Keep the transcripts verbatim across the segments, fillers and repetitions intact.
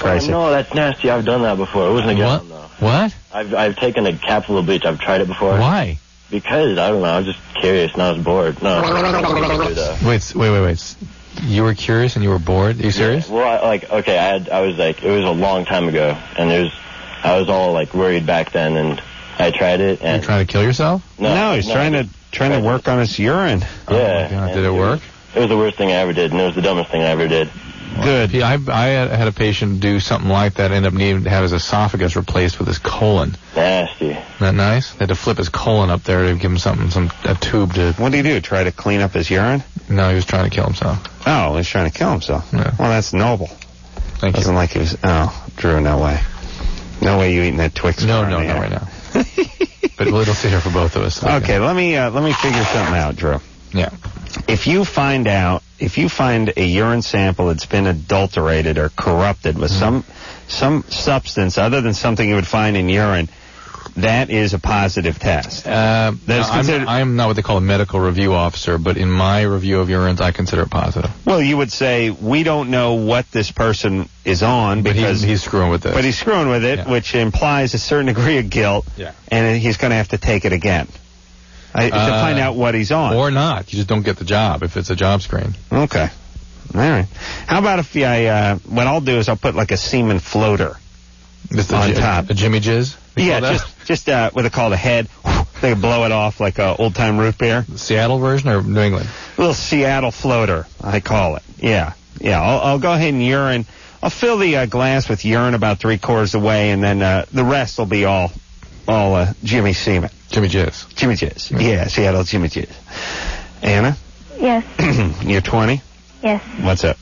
Christ. Oh, no, that's nasty. I've done that before. It wasn't a gallon, though. What? I've I've taken a capful of bleach. I've tried it before. Why? Because, I don't know, I was just curious and I was bored. No. Wait, wait, wait, wait. You were curious and you were bored? Are you serious? Yeah, well, I, like, okay, I had, I was like, it was a long time ago, and there's, I was all like worried back then, and I tried it. And You're trying to kill yourself? No, no he's no, trying to trying to work on his urine. Yeah. Oh my God. Did it work? It was the worst thing I ever did, and it was the dumbest thing I ever did. Good. He, I, I had a patient do something like that, end up needing to have his esophagus replaced with his colon. Nasty. Isn't that nice? They had to flip his colon up there to give him something, some a tube to... What did he do, try to clean up his urine? No, he was trying to kill himself. Oh, he was trying to kill himself. Yeah. Well, that's noble. Thank Wasn't you. like he was... Oh, Drew, no way. No way you eating that Twix No, bar no, on the no, air. right now. But it'll sit here for both of us. Okay, okay let me uh, let me figure something out, Drew. Yeah. If you find out, if you find a urine sample that's been adulterated or corrupted with mm-hmm. some some substance other than something you would find in urine, that is a positive test. Uh, that is considered, I'm, I'm not what they call a medical review officer, but in my review of urines, I consider it positive. Well, you would say, we don't know what this person is on but because... He's, he's screwing with this. But he's screwing with it, yeah. which implies a certain degree of guilt, yeah. and he's going to have to take it again. I, uh, to find out what he's on. Or not. You just don't get the job if it's a job screen. Okay. All right. How about if I, uh, what I'll do is I'll put like a semen floater just on a, top. A, a Jimmy Jizz? Yeah, just, just uh, what they call the head. They can blow it off like a old-time root beer. The Seattle version or New England? A little Seattle floater, I call it. Yeah. Yeah, I'll, I'll go ahead and urine. I'll fill the uh, glass with urine about three quarters away, and then uh, the rest will be all, all uh, Jimmy semen. Jimmy Jizz. Jimmy Jizz. Yeah, yeah Seattle Jimmy Jizz. Anna? Yes. You're twenty? Yes. What's up?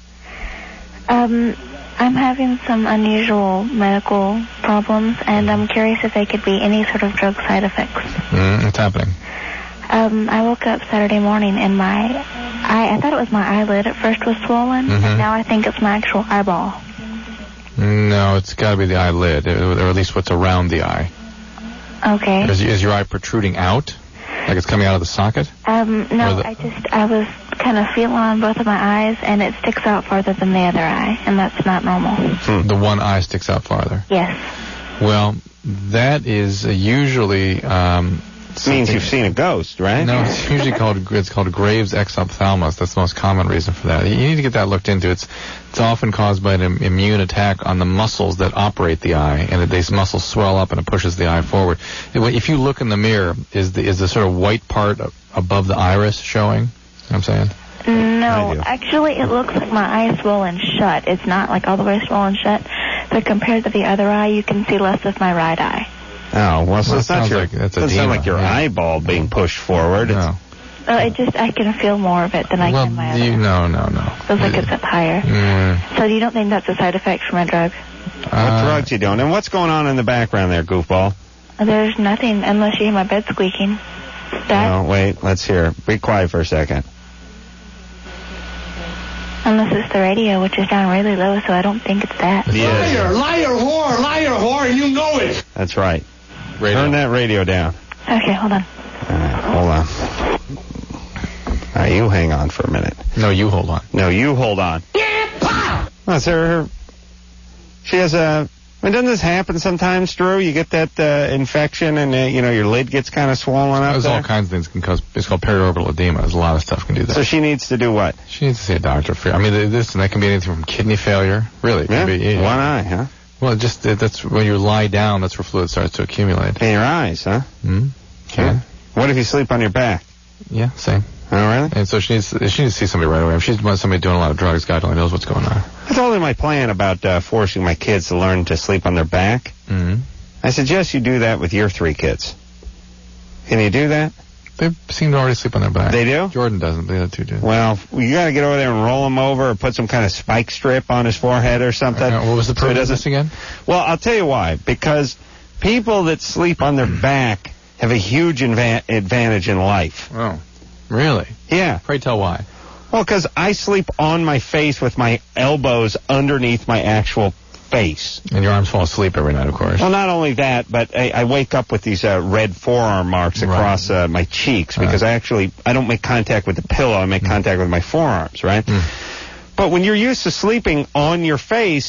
Um, I'm having some unusual medical problems, and I'm curious if they could be any sort of drug side effects. Mm, what's happening? Um, I woke up Saturday morning, and my eye, I thought it was my eyelid at first was swollen, mm-hmm. and now I think it's my actual eyeball. No, it's got to be the eyelid, or at least what's around the eye. Okay. Is, is your eye protruding out? Like it's coming out of the socket? Um, no, the... I just, I was kind of feeling on both of my eyes, and it sticks out farther than the other eye, and that's not normal. Hmm. The one eye sticks out farther? Yes. Well, that is uh, usually... Um, means you've seen a ghost, right? No, it's usually called it's called Graves' exophthalmos. That's the most common reason for that. You need to get that looked into. It's it's often caused by an immune attack on the muscles that operate the eye, and these muscles swell up and it pushes the eye forward. If you look in the mirror, is the is the sort of white part above the iris showing? You know what I'm saying? No, actually, it looks like my eye is swollen shut. It's not like all the way swollen shut, but compared to the other eye, you can see less of my right eye. Oh, well, so well, it's not your, like, that's doesn't sound like your yeah. eyeball being pushed forward. No. Well, it just, I can feel more of it than I well, can my other. You, no, no, no. Feels like it's up higher. Mm. So you don't think that's a side effect from a drug? What uh, drugs you doing? And what's going on in the background there, goofball? There's nothing, unless you hear my bed squeaking. That? No, wait, let's hear. Be quiet for a second. Unless it's the radio, which is down really low, so I don't think it's that. Yes. Liar, liar, whore, liar, whore, and you know it. That's right. Radio. Turn that radio down. Okay, hold on. All right, hold on. All right, you hang on for a minute. No, you hold on. No, you hold on. Yeah, pow! Oh, is there, she has a... I mean, doesn't this happen sometimes, Drew? You get that uh, infection and, uh, you know, your lid gets kind of swollen up There's there? all kinds of things can cause... It's called periorbital edema. There's a lot of stuff can do that. So she needs to do what? She needs to see a doctor. For, I mean, this that can be anything from kidney failure. Really. It Yeah? can be, yeah. One eye, huh? Well, just uh, that's when you lie down, that's where fluid starts to accumulate. In your eyes, huh? Mm-hmm. Okay. What if you sleep on your back? Yeah, same. Oh, really? And so she needs she needs to see somebody right away. If she's somebody doing a lot of drugs, God only knows what's going on. I told her my plan about uh, forcing my kids to learn to sleep on their back. Mm-hmm. I suggest you do that with your three kids. Can you do that? They seem to already sleep on their back. They do? Jordan doesn't. The other two do. Well, you got to get over there and roll him over or put some kind of spike strip on his forehead or something. Uh, what was the purpose of this again? Well, I'll tell you why. Because people that sleep on their back have a huge inva- advantage in life. Oh, really? Yeah. Pray tell why. Well, because I sleep on my face with my elbows underneath my actual face. And your arms fall asleep every night, of course. Well, not only that, but I, I wake up with these uh, red forearm marks across right. uh, my cheeks because right. I actually, I don't make contact with the pillow. I make mm. contact with my forearms, right? Mm. But when you're used to sleeping on your face,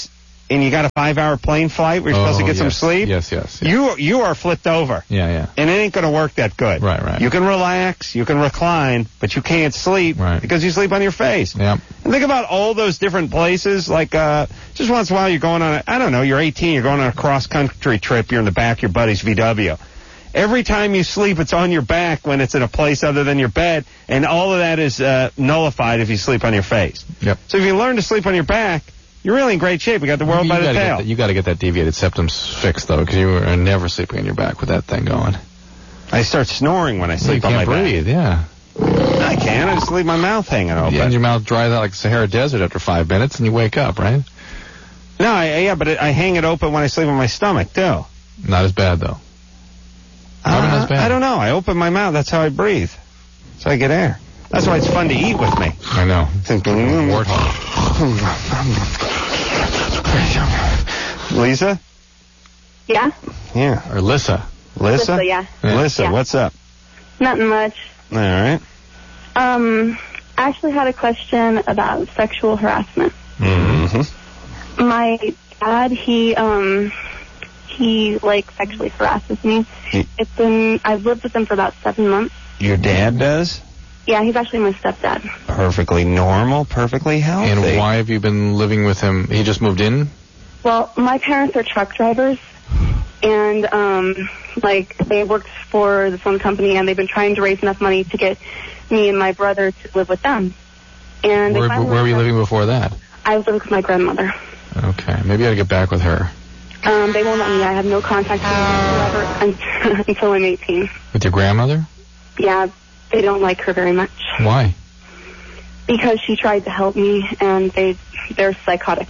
and you got a five-hour plane flight where you're Oh, supposed to get yes. some sleep, Yes, yes, yes. you you are flipped over. Yeah, yeah. And it ain't going to work that good. Right, right. You can relax, you can recline, but you can't sleep Right. because you sleep on your face. Yep. And think about all those different places. Like, uh, just once in a while you're going on, a, I don't know, you're eighteen, you're going on a cross-country trip, you're in the back of your buddy's V W. Every time you sleep, it's on your back when it's in a place other than your bed, and all of that is uh, nullified if you sleep on your face. Yep. So if you learn to sleep on your back, you're really in great shape. You got the world you by the gotta tail. Get that, you got to get that deviated septum fixed, though, because you are never sleeping on your back with that thing going. I start snoring when I You sleep on my can't breathe, yeah. back. I can. I just leave my mouth hanging open. And your mouth dries out like the Sahara Desert after five minutes, and you wake up, right? No, I, yeah, but it, I hang it open when I sleep on my stomach, too. Not as bad, though. Uh, Not as bad. I don't know. I open my mouth. That's how I breathe. So I get air. That's why it's fun to eat with me. I know. Warthog. Lisa? Yeah? Yeah. Or Lissa. Lisa? Lissa, yeah. Yeah. Lisa, Yeah. what's up? Nothing much. All right. Um, I actually had a question about sexual harassment. Mm-hmm. My dad, he, um, he, like, sexually harasses me. He- It's been, I've lived with him for about seven months. Your dad does? Yeah, he's actually my stepdad. Perfectly normal, perfectly healthy. And why have you been living with him? He just moved in? Well, my parents are truck drivers, and, um, like, they worked for this one company, and they've been trying to raise enough money to get me and my brother to live with them. And they Where, finally where were you let- living before that? I was living with my grandmother. Okay. Maybe I ought to get back with her. Um, they won't let me. I have no contact with her whatsoever until I'm eighteen. With your grandmother? Yeah, they don't like her very much Why? because she tried to help me, and they they're psychotic.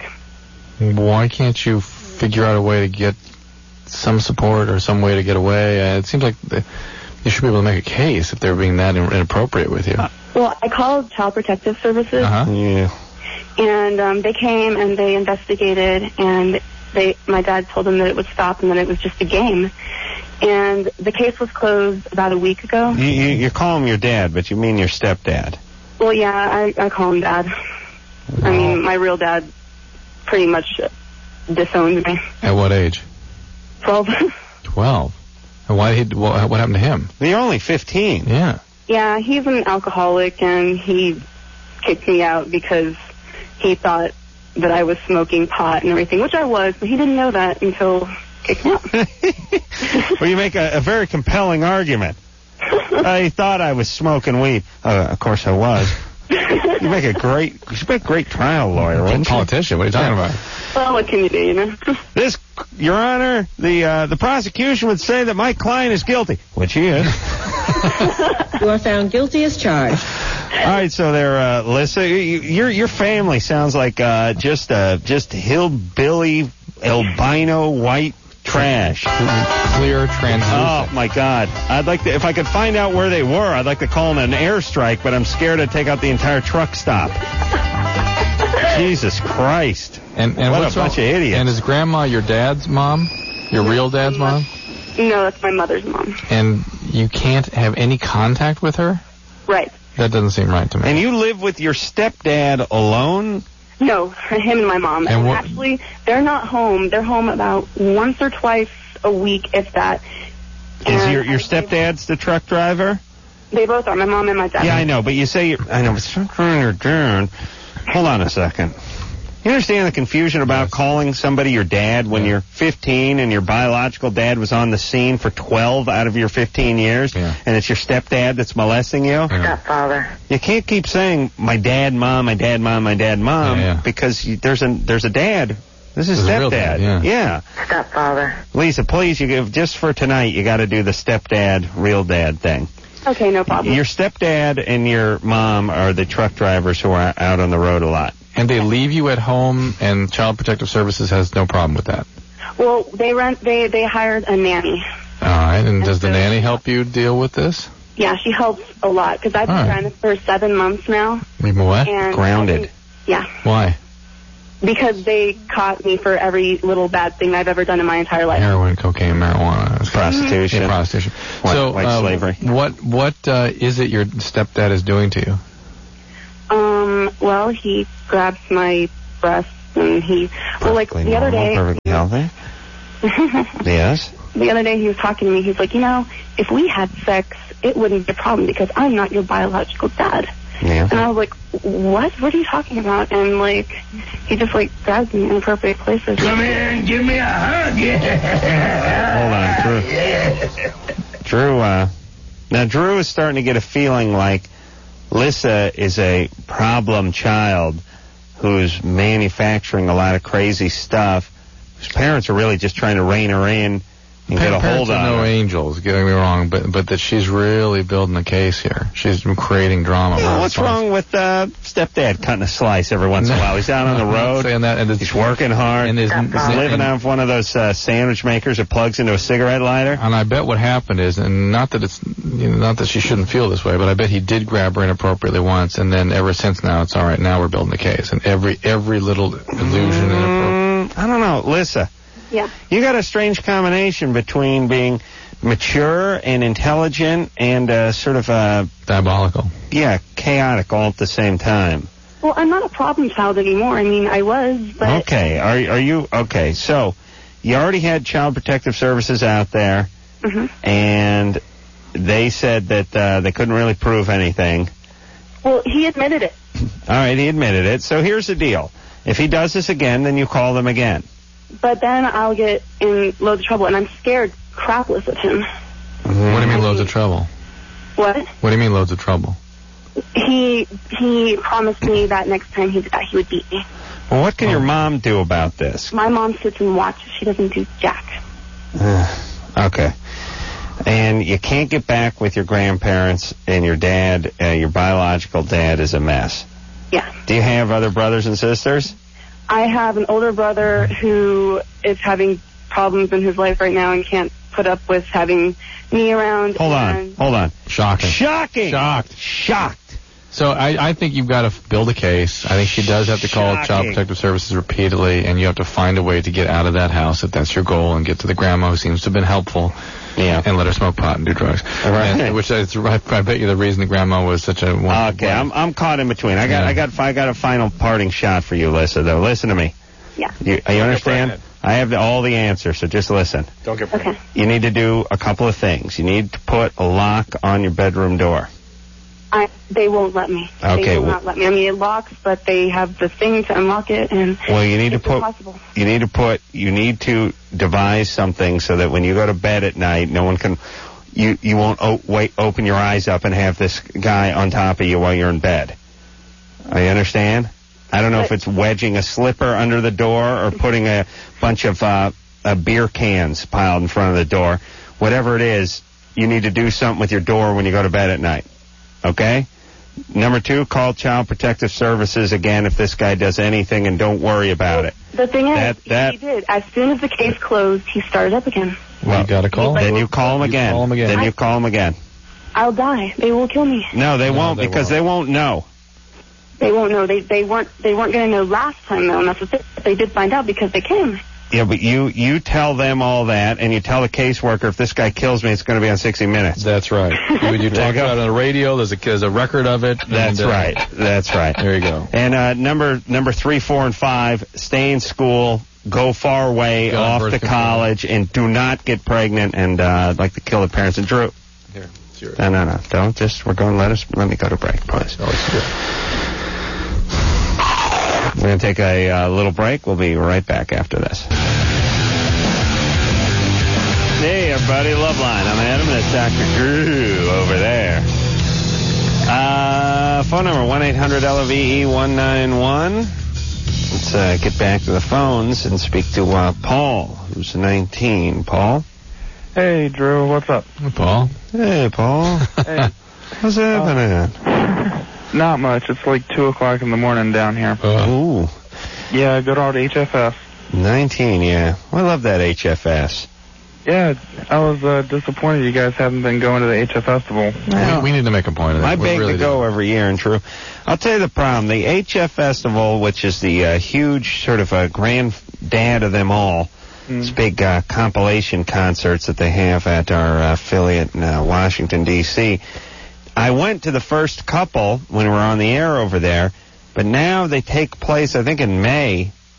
Why can't you figure out a way to get some support or some way to get away? Uh, it seems like the, you should be able to make a case if they're being that in- inappropriate with you. Well, I called Child Protective Services, Uh-huh. Yeah. and um, they came and they investigated, and they my dad told them that it would stop and that it was just a game. And the case was closed about a week ago. You, you, you call him your dad, but you mean your stepdad. Well, yeah, I, I call him Dad. I mean, my real dad pretty much disowned me. At what age? Twelve. Twelve. And why? He, what, what happened to him? You're only fifteen. Yeah. Yeah, he's an alcoholic, and he kicked me out because he thought that I was smoking pot and everything, which I was, but he didn't know that until kicked me out. Well, you make a, a very compelling argument. I thought I was smoking weed. Uh, of course I was. You make a great, you should make a great trial lawyer, wouldn't you? Politician. What are you talking about? Well, what can you do, you know? This, Your Honor, the uh, the prosecution would say that my client is guilty, which he is. You are found guilty as charged. All right, so there, uh, Lissa, you, your your family sounds like uh, just uh, just hillbilly albino white trash. Clear, translucent. Oh my God! I'd like to, if I could find out where they were, I'd like to call them an airstrike, but I'm scared to take out the entire truck stop. Jesus Christ! And, and What what's a bunch wrong- of idiots. And is Grandma your dad's mom? Your real dad's mom? No, that's my mother's mom. And you can't have any contact with her? Right. That doesn't seem right to me. And you live with your stepdad alone? No, him and my mom. And And what- actually, they're not home. They're home about once or twice a week, if that. Is And your your I- stepdad's the truck driver? They both are, my mom and my dad. Yeah, I know, but you say you're, I know, but Hold on a second. You understand the confusion about calling somebody your dad when Yeah. you're fifteen and your biological dad was on the scene for twelve out of your fifteen years, Yeah. and it's your stepdad that's molesting you? Yeah. Stepfather. You can't keep saying my dad, mom, my dad, mom, my dad, mom, Yeah, yeah. because you, there's a there's a dad. This is There's a real stepdad. dad, yeah. Stepfather. Lisa, please, you give just for tonight. You got to do the stepdad, real dad thing. Okay, no problem. Your stepdad and your mom are the truck drivers who are out on the road a lot. And they leave you at home, and Child Protective Services has no problem with that. Well, they rent. They they hired a nanny. All right, and does the so- nanny help you deal with this? Yeah, she helps a lot because I've been All right. trying this for seven months now. You mean what? And Grounded. Yeah, Why? because they caught me for every little bad thing I've ever done in my entire life. Heroin, cocaine, marijuana. That's Prostitution. Yeah, prostitution. White- so, white uh, slavery. What what uh, is it your stepdad is doing to you? Um, well, he grabs my breasts And he, well, like Perfectly the other normal, day, perfectly healthy. Yes. the other day he was talking to me. He's like, you know, if we had sex, it wouldn't be a problem because I'm not your biological dad. Yeah. And I was like, what? What are you talking about? And, like, he just, like, grabs me in inappropriate places. Come here and give me a hug. Hold on, Drew. Drew, uh, now Drew is starting to get a feeling like Lissa is a problem child who's manufacturing a lot of crazy stuff, whose parents are really just trying to rein her in and get a hold Parents are on no her. angels, getting me wrong, but but that she's really building a case here. She's creating drama. Yeah, what's wrong with uh, stepdad cutting a slice every once in a while? He's out on the road. Saying that, and He's working hard. And his, He's living off one of those uh, sandwich makers that plugs into a cigarette lighter. And I bet what happened is, and not that it's, you know, not that she shouldn't feel this way, but I bet he did grab her inappropriately once, and then ever since now, it's all right. Now we're building the case, and every every little illusion. Mm, I don't know, Lissa. Yeah. You got a strange combination between being mature and intelligent and uh, sort of uh, diabolical. Yeah, chaotic all at the same time. Well, I'm not a problem child anymore. I mean, I was, but... Okay, are are you okay? So you already had Child Protective Services out there, Mhm. and they said that uh, they couldn't really prove anything. Well, he admitted it. All right, he admitted it. So here's the deal: if he does this again, then you call them again. But then I'll get in loads of trouble, and I'm scared crapless of him. What do you mean loads of trouble? What? What do you mean loads of trouble? He he promised me that next time he did that, he would beat me. Well, what can your mom do about this? My mom sits and watches. She doesn't do jack. Okay. And you can't get back with your grandparents, and your dad, uh, your biological dad, is a mess. Yeah. Do you have other brothers and sisters? I have an older brother who is having problems in his life right now and can't put up with having me around. Hold on, and hold on. Shocking. Shocking. Shocked. Shocked. So I, I think you've got to build a case. I think she does have to call Shocking. Child Protective Services repeatedly, and you have to find a way to get out of that house if that's your goal, and get to the grandma who seems to have been helpful. Yeah. And let her smoke pot and do drugs. Right. And, which is, I, I bet you the reason the grandma was such a wonderful Okay, I'm I'm caught in between. I got Yeah. I got I got a final parting shot for you, Lissa. Though, listen to me. Yeah. You, you understand? I have the, all the answers, so just listen. Don't get Okay. You need to do a couple of things. You need to put a lock on your bedroom door. I, they won't let me. Okay, They will well- not let me. I mean, it locks, but they have the thing to unlock it, and Well, you need to it's put impossible. you need to put you need to devise something so that when you go to bed at night, no one can you you won't o- wait open your eyes up and have this guy on top of you while you're in bed. I understand. I don't know if it's wedging a slipper under the door or putting a bunch of uh, uh, beer cans piled in front of the door. Whatever it is, you need to do something with your door when you go to bed at night. Okay? Number two, call Child Protective Services again if this guy does anything, and don't worry about it. The thing is, That- that- he did. As soon as the case closed, he started up again. Well, you got to call. Then you call him You again. call him again. Then you call him again. I'll die. They will kill me. No, they No, won't they because won't. they won't know. They won't know. They they weren't they weren't going to know last time though, and that's the thing. They did find out because they came. Yeah, but you you tell them all that, and you tell the caseworker if this guy kills me, it's going to be on sixty minutes. That's right. When you There talk you go. about it on the radio, there's a, there's a record of it. That's and, uh, right. That's right. There you go. And uh, number number three, four, and five, stay in school, go far away, Go on off birth to control. college, and do not get pregnant and uh, like to kill the parents. And Drew, Here, it's yours. no, no, no, don't. Just we're going. Let us let me go to break, please. Oh, it's good. We're going to take a uh, little break. We'll be right back after this. Hey, everybody, Loveline. I'm Adam. That's Doctor Drew over there. Uh, phone number one eight hundred L V E one nine one. Let's uh, get back to the phones and speak to uh, Paul, who's nineteen. Paul? Hey, Drew, what's up? Hey, Paul. Hey, Paul. Hey, What's happening? not much. It's like two o'clock in the morning down here. Uh, Ooh, Yeah, good old H F S. nineteen, yeah. I love that H F S. Yeah, I was uh, disappointed you guys haven't been going to the H F Festival. Well, we, we need to make a point of that. I We beg really to do. go every year, and true. I'll tell you the problem. The H F Festival, which is the uh, huge sort of a granddad of them all, it's big uh, compilation concerts that they have at our uh, affiliate in uh, Washington, D C I went to the first couple when we were on the air over there, but now they take place, I think, in May,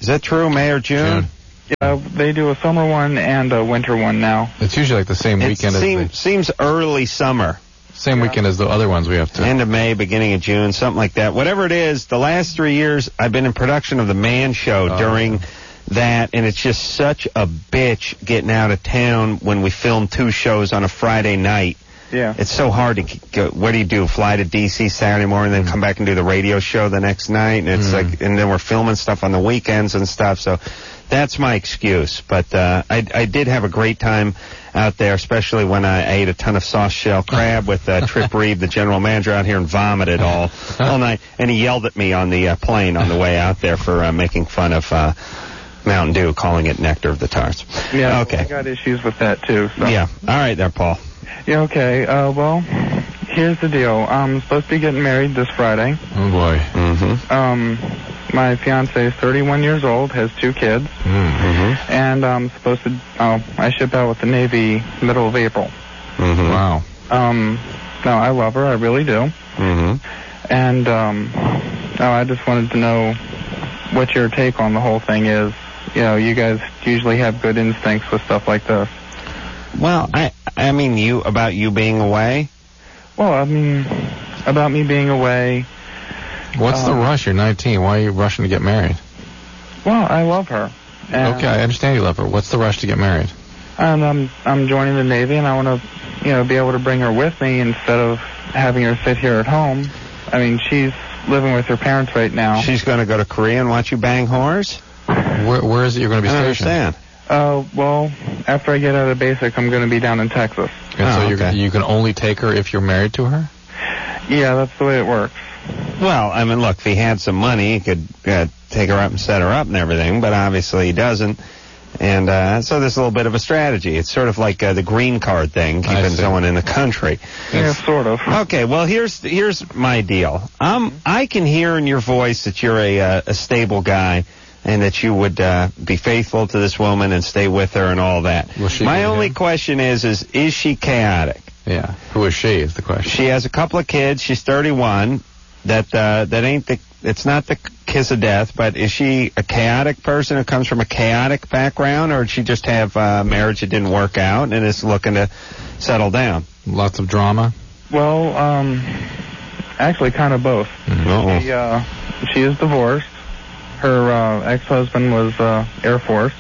Is that true, May or June? June. Yeah, they do a summer one and a winter one now. It's usually like the same It weekend seem, as the seems early summer. same weekend as the other ones we have to. End of May, beginning of June, something like that. Whatever it is, the last three years I've been in production of The Man Show Oh. during that, and it's just such a bitch getting out of town when we film two shows on a Friday night. Yeah. It's so hard to go. What do you do? Fly to D C Saturday morning, then come back and do the radio show the next night, and it's Mm. like, and then we're filming stuff on the weekends and stuff. So that's my excuse. But uh, I, I did have a great time out there, especially when I ate a ton of soft shell crab with uh, Trip Reed, the general manager, out here and vomited all all night. And he yelled at me on the uh, plane on the way out there for uh, making fun of uh, Mountain Dew, calling it nectar of the tarts. Yeah, Okay. I got issues with that, too. So. Yeah. All right there, Paul. Yeah, okay. Uh, well, here's the deal. I'm supposed to be getting married this Friday. Oh boy. Mm-hmm. Um, my fiance is thirty-one years old, has two kids, Mm-hmm. and I'm supposed to, oh, I ship out with the Navy middle of April. Mm-hmm. Wow. Um, no, I love her, I really do. Mm-hmm. And, um, oh, I just wanted to know what your take on the whole thing is. You know, you guys usually have good instincts with stuff like this. Well, I I mean, you about you being away. Well, I mean, about me being away. What's the Um, rush? You're nineteen. Why are you rushing to get married? Well, I love her. And, Okay, I understand you love her. What's the rush to get married? And I'm I'm joining the Navy, and I want to, you know, be able to bring her with me instead of having her sit here at home. I mean, she's living with her parents right now. She's going to go to Korea and watch you bang whores? Where, where is it you're going to be I don't stationed? understand. Uh, well, after I get out of basic, I'm going to be down in Texas. And Oh, so you're, okay. you can only take her if you're married to her? Yeah, that's the way it works. Well, I mean, look, if he had some money, he could uh, take her up and set her up and everything, but obviously he doesn't. And uh, so there's a little bit of a strategy. It's sort of like uh, the green card thing, I keeping see. someone in the country. Yeah, sort of. Okay, well, here's here's my deal. Um, I can hear in your voice that you're a uh, a stable guy, and that you would uh, be faithful to this woman and stay with her and all that. Will she My be only him? question is, is is she chaotic? Yeah. Who is she is the question. She has a couple of kids. She's thirty-one. That uh, that ain't the. It's not the kiss of death. But is she a chaotic person who comes from a chaotic background, or did she just have uh, marriage that didn't work out and is looking to settle down? Lots of drama? Well, um, actually, kind of both. Uh-oh. She, uh, she is divorced. Her uh, ex-husband was uh, Air Force,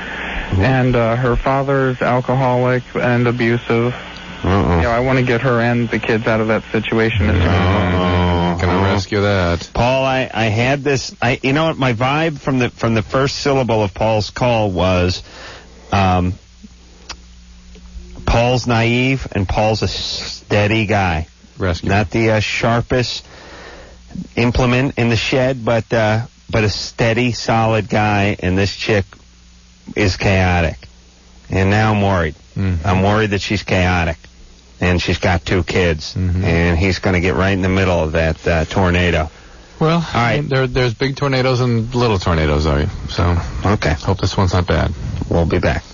and uh, her father's alcoholic and abusive. Uh-oh. You know, I want to get her and the kids out of that situation. As soon as possible. Oh, Gonna rescue that. Paul, I, I had this. I you know what my vibe from the from the first syllable of Paul's call was, um, Paul's naive and Paul's a steady guy, Rescue. not the uh, sharpest implement in the shed, but uh, but a steady, solid guy. And this chick is chaotic, and now I'm worried. Mhm. I'm worried that she's chaotic. And she's got two kids, Mhm. and he's going to get right in the middle of that uh, tornado. Well, All right. there, there's big tornadoes and little tornadoes, though. So, Okay, hope this one's not bad. we'll be back.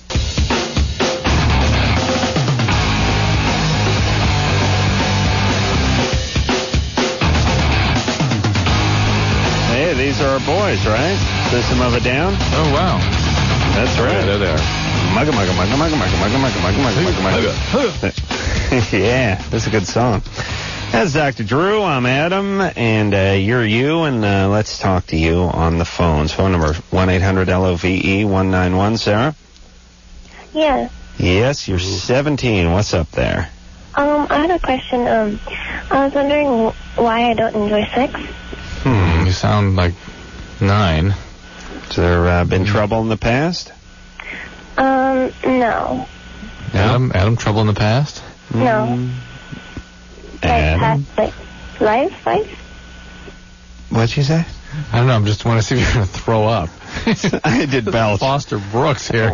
Hey, these are our boys, right? System of a Down? Oh, wow. That's Yeah, right. they're there. Mugga, mugga, mugga, mugga, mugga, mugga, mugga, mugga, mugga, mugga, mugga. Yeah, that's a good song. That's Doctor Drew. I'm Adam, and uh, you're you, and uh, let's talk to you on the phones. Phone number one eight hundred L O V E one nine one, Sarah? Yeah. Yes, you're seventeen. What's up there? Um, I had a question. Um, I was wondering wh- why I don't enjoy sex. Hmm, you sound like nine. Has there uh, been trouble in the past? Um, no. Adam, Adam, trouble in the past? No. Like, Adam? past, like, life, life? What'd you say? I don't know. I'm just want to see if you're going to throw up. I did belch. Foster Brooks here.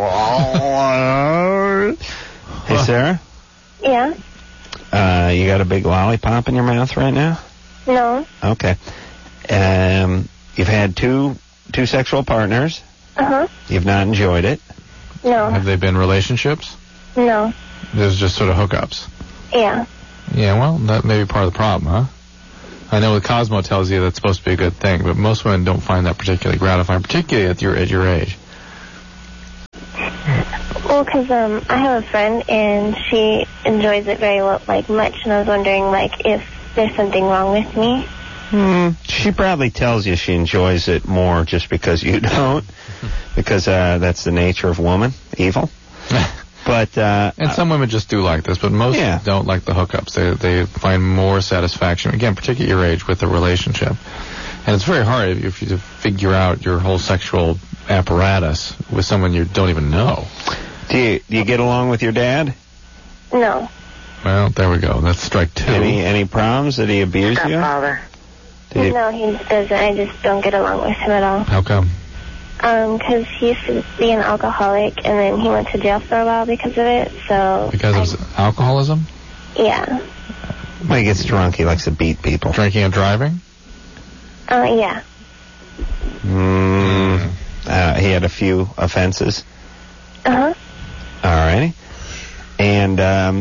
Hey, Sarah? Yeah. Uh, you got a big lollipop in your mouth right now? No. Okay. Um, you've had two two sexual partners. Uh-huh. You've not enjoyed it. No. Have they been relationships? No. There's just sort of hookups. Yeah. Yeah, well, that may be part of the problem, huh? I know Cosmo tells you that's supposed to be a good thing, but most women don't find that particularly gratifying, particularly at your at your age. Well, because um, I have a friend, and she enjoys it very well, like much, and I was wondering, like, if there's something wrong with me. Hmm. She probably tells you she enjoys it more just because you don't, because uh, that's the nature of woman, evil. But uh, and some women just do like this, but most yeah. don't like the hookups. They they find more satisfaction, again, particularly at your age, with the relationship. And it's very hard if you to figure out your whole sexual apparatus with someone you don't even know. Do you do you get along with your dad? No. Well, there we go. That's strike two. Any any problems? Did he abuse you? Stepfather. Did No, he doesn't. I just don't get along with him at all. How come? Um, because he used to be an alcoholic, and then he went to jail for a while because of it, so... Because of his alcoholism? Yeah. When he gets drunk, he likes to beat people. Drinking and driving? Uh, yeah. Mm, uh, he had a few offenses. Uh-huh. All righty. And um,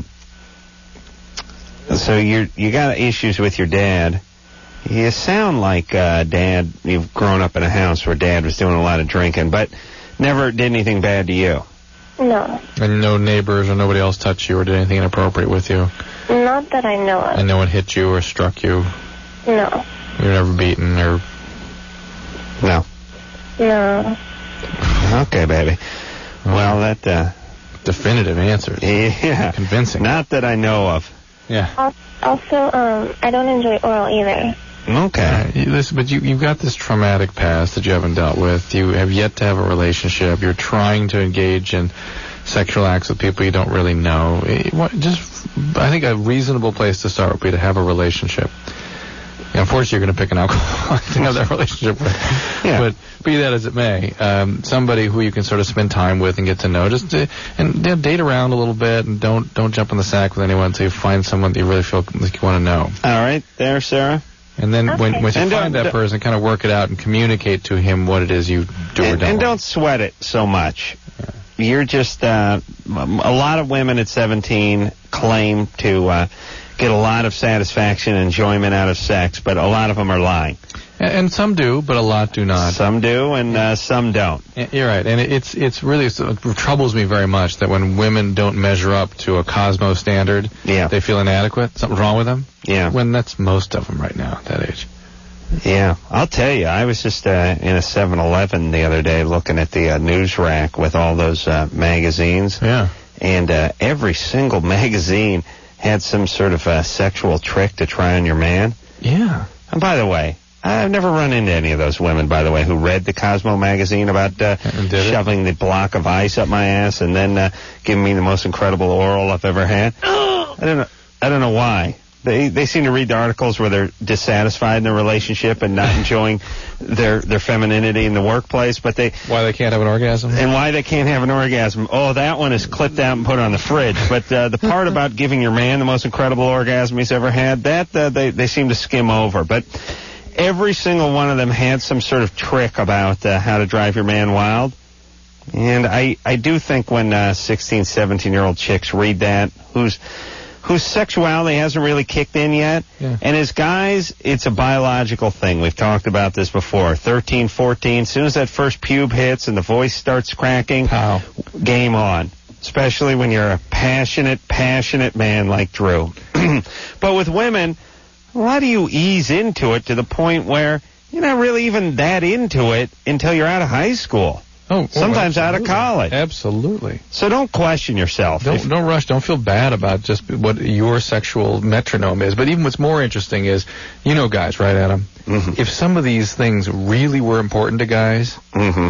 so you you got issues with your dad. You sound like uh, Dad, you've grown up in a house where Dad was doing a lot of drinking, but never did anything bad to you. No. And no neighbors or nobody else touched you or did anything inappropriate with you? Not that I know of. And no one hit you or struck you? No. You were never beaten or... No. No. Okay, baby. Well, that... Uh, definitive answers. Yeah. Convincing. Not that I know of. Yeah. Also, um, I don't enjoy oral either. Okay. Uh, you, listen, but you, you've got this traumatic past that you haven't dealt with. You have yet to have a relationship. You're trying to engage in sexual acts with people you don't really know. It, what, just, I think a reasonable place to start would be to have a relationship. Yeah, unfortunately, you're going to pick an alcoholic to have that relationship with. Yeah. But be that as it may, um, somebody who you can sort of spend time with and get to know, just to, and you know, date around a little bit, and don't don't jump in the sack with anyone until you find someone that you really feel like you want to know. All right, there, Sarah. And then Okay. when, when you And find don't- that person, kind of work it out and communicate to him what it is you do or And, don't. and like. don't sweat it so much. You're just, uh, a lot of women at seventeen claim to uh, get a lot of satisfaction and enjoyment out of sex, but a lot of them are lying. And, and some do, but a lot do not. Some do, and uh, some don't. Y- You're right, and it- it's it's really it troubles me very much that when women don't measure up to a Cosmo standard, Yeah. they feel inadequate. Something's wrong with them. Yeah. When that's most of them right now at that age. Yeah, I'll tell you, I was just uh, in a seven eleven the other day looking at the uh, news rack with all those uh, magazines. Yeah. And uh, every single magazine had some sort of uh, sexual trick to try on your man. Yeah. And by the way, I've never run into any of those women, by the way, who read the Cosmo magazine about uh, And did it? shoving the block of ice up my ass and then uh, giving me the most incredible oral I've ever had. I don't know. I don't know why. They they seem to read the articles where they're dissatisfied in their relationship and not enjoying their their femininity in the workplace, but they Why they can't have an orgasm? and why they can't have an orgasm. Oh, that one is clipped out and put on the fridge. But uh, the part about giving your man the most incredible orgasm he's ever had, that uh, they they seem to skim over. But every single one of them had some sort of trick about uh, how to drive your man wild. And I I do think when uh, sixteen, seventeen-year-old chicks read that, who's whose sexuality hasn't really kicked in yet. Yeah. And as guys, it's a biological thing. We've talked about this before. thirteen, fourteen, as soon as that first pube hits and the voice starts cracking, Pow. game on. Especially when you're a passionate, passionate man like Drew. But with women, a lot of you ease into it to the point where you're not really even that into it until you're out of high school. Oh, oh, Sometimes out of absolutely. college. Absolutely. So don't question yourself. Don't If- don't rush. Don't feel bad about just what your sexual metronome is. But even what's more interesting is, you know, guys, right, Adam? Mhm. If some of these things really were important to guys, Mhm.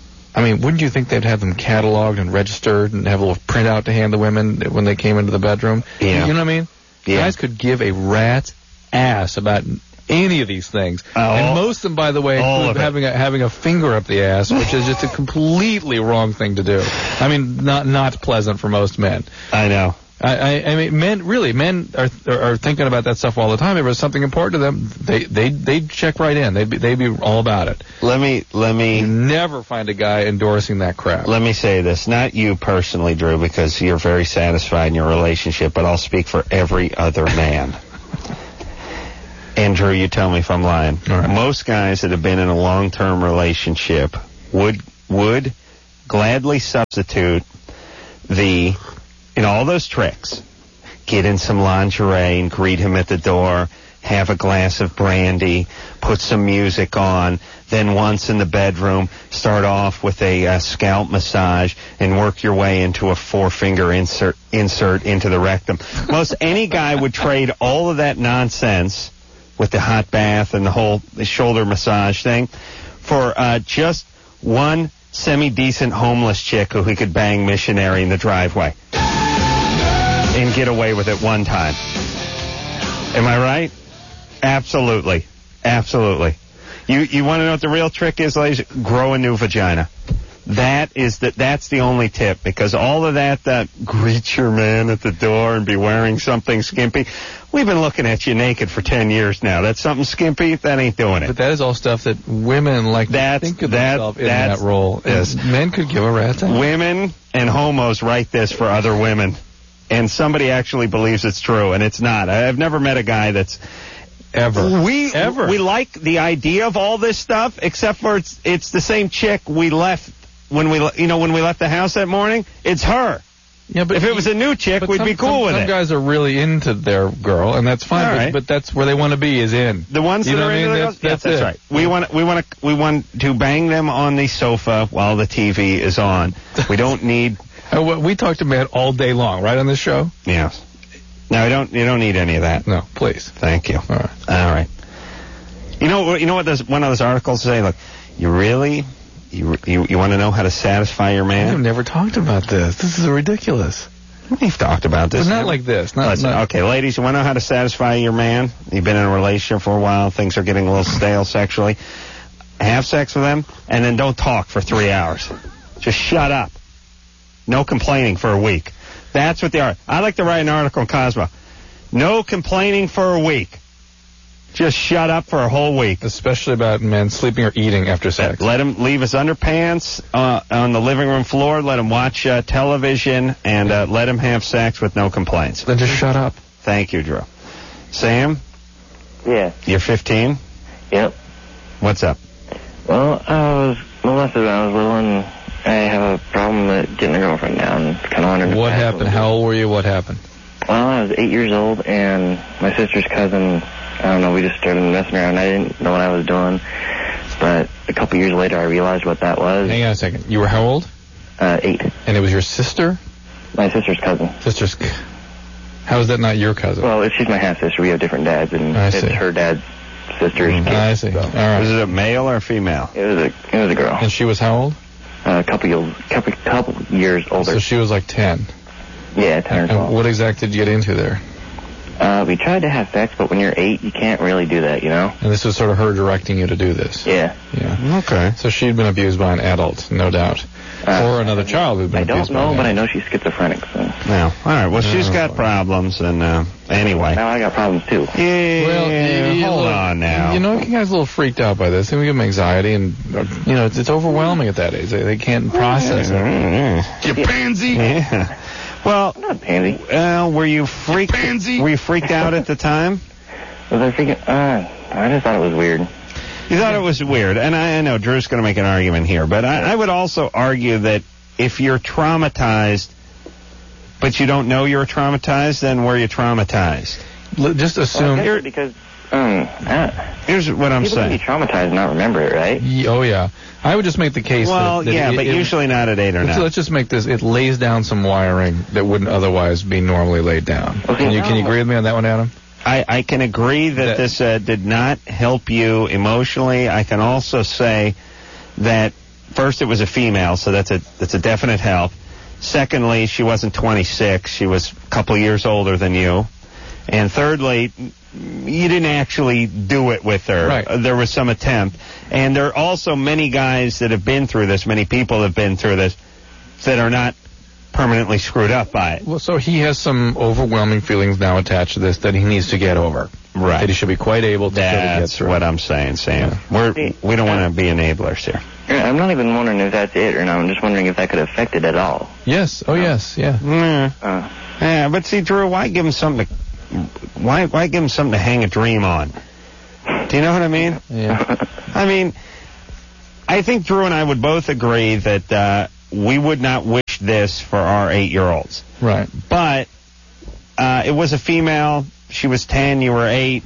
I mean, wouldn't you think they'd have them cataloged and registered and have a little printout to hand the women when they came into the bedroom? Yeah. You know what I mean? Yeah. Guys could give a rat's ass about any of these things. Uh, all- and most of them, by the way, all include of it. having a, having a finger up the ass, which is just a completely wrong thing to do. I mean, not not pleasant for most men. I know. I, I, I mean, men really, men are, are are thinking about that stuff all the time. If it's something important to them, they they they check right in. They'd be they'd be all about it. Let me let me You never find a guy endorsing that crap. Let me say this, not you personally, Drew, because you're very satisfied in your relationship, but I'll speak for every other man. And Drew, you tell me if I'm lying. All right. Most guys that have been in a long-term relationship would would gladly substitute the, you know, all those tricks. Get in some lingerie and greet him at the door. Have a glass of brandy. Put some music on. Then once in the bedroom, start off with a uh, scalp massage and work your way into a four-finger insert insert into the rectum. Most any guy would trade all of that nonsense with the hot bath and the whole the shoulder massage thing for uh, just one semi-decent homeless chick who he could bang missionary in the driveway and get away with it one time. Am I right? Absolutely. Absolutely. You you want to know what the real trick is, ladies? Grow a new vagina. That is the, that's the only tip, because all of that, that greet your man at the door and be wearing something skimpy, we've been looking at you naked for ten years now. That's something skimpy? That ain't doing it. But that is all stuff that women like that's, to think of that, themselves in that role. Yes. And men could give a rat's ass. Women and homos write this for other women, and somebody actually believes it's true, and it's not. I've never met a guy that's... Ever. We Ever. We like the idea of all this stuff, except for it's it's the same chick we left when we you know when we left the house that morning. It's her. Yeah, but if it was a new chick, we'd some, be cool some, with some it. Some guys are really into their girl, and that's fine. All but, right. but that's where they want to be, is in. The ones you that know are what I into mean? the That's, girls? that's, yes, that's it. right. We want we want to we want to bang them on the sofa while the T V is on. We don't need. Uh, we talk to men all day long, right, on this show? Yes. No, you don't. You don't need any of that. No, please. Thank you. All right. All right. You know, you know what does one of those articles say? Look, you really, you you, you want to know how to satisfy your man? I've never talked about this. This is ridiculous. We've talked about this. But not like this. Not, Listen, not, okay, ladies, you want to know how to satisfy your man? You've been in a relationship for a while. Things are getting a little stale sexually. Have sex with them, and then don't talk for three hours. Just shut up. No complaining for a week. That's what they are. I like to write an article in Cosmo. No complaining for a week. Just shut up for a whole week. Especially about men sleeping or eating after sex. Let him leave his underpants uh, on the living room floor. Let him watch uh, television, and uh, let him have sex with no complaints. Then just shut up. Thank you, Drew. Sam? Yeah. You're fifteen? Yep. What's up? Well, I was molested when I was little, and I have a problem with getting a girlfriend now, and kind of wondering. What happened? How old were you? What happened? Well, I was eight years old, and my sister's cousin, I don't know, we just started messing around. I didn't know what I was doing, but a couple years later I realized what that was. Hang on a second. You were how old? Uh, eight. And it was your sister? My sister's cousin. Sister's... How is that not your cousin? Well, if she's my half-sister, we have different dads, and I it's see. her dad's sister's Mm-hmm. kid. I see. So. All right. Was it a male or a female? It was a it was a girl. And she was how old? Uh, a couple years couple couple years older. So she was like ten. Yeah, ten or And twelve. what exactly did you get into there? Uh, we tried to have sex, but when you're eight, you can't really do that, you know? And this was sort of her directing you to do this. Yeah. Yeah. Okay. So she'd been abused by an adult, no doubt. Uh, or another child who'd been I don't abused by know, an but I adult. know she's schizophrenic, so. No. All right. Well, she's Oh, got boy. problems, and uh, anyway. Now I got problems, too. Yeah. Well, you- you hold look- on now. You know, you guys are a little freaked out by this. They give them anxiety, and, uh, you know, it's, it's overwhelming at that age. They, they can't process it. You pansy. Yeah. Well, I'm not a pansy. uh, were you freaked? Were you freaked out at the time? Was I freaking... Uh, I just thought it was weird. You thought it was weird, and I, I know Drew's going to make an argument here, but I, I would also argue that if you're traumatized, but you don't know you're traumatized, then were you traumatized? L- Just assume... Well, because... Um, uh, Here's what I'm people saying. can be traumatized and not remember it, right? Ye- Oh, yeah. I would just make the case Well, that... that yeah, it- but it- usually not at eight or Let's, nine. let's just make this... It lays down some wiring that wouldn't otherwise be normally laid down. Okay, Can you, can you now- agree with me on that one, Adam? I, I can agree that, That- this uh, did not help you emotionally. I can also say that first it was a female, so that's a that's a definite help. Secondly, she wasn't twenty-six; she was a couple years older than you. And thirdly, you didn't actually do it with her. Right. Uh, There was some attempt. And there are also many guys that have been through this, many people have been through this, that are not permanently screwed up by it. Well, so he has some overwhelming feelings now attached to this that he needs to get over. Right. That he should be quite able to sort of get That's through. what I'm saying, Sam. We're, we don't want to be enablers here. Yeah, I'm not even wondering if that's it or not. I'm just wondering if that could affect it at all. Yes. Oh, yes. Yeah. Mm. Uh, Yeah, but see, Drew, why give him something to, why, why give him something to hang a dream on? Do you know what I mean? Yeah. I mean, I think Drew and I would both agree that uh, we would not wish this for our eight-year-olds. Right. But uh, it was a female. She was ten. You were eight.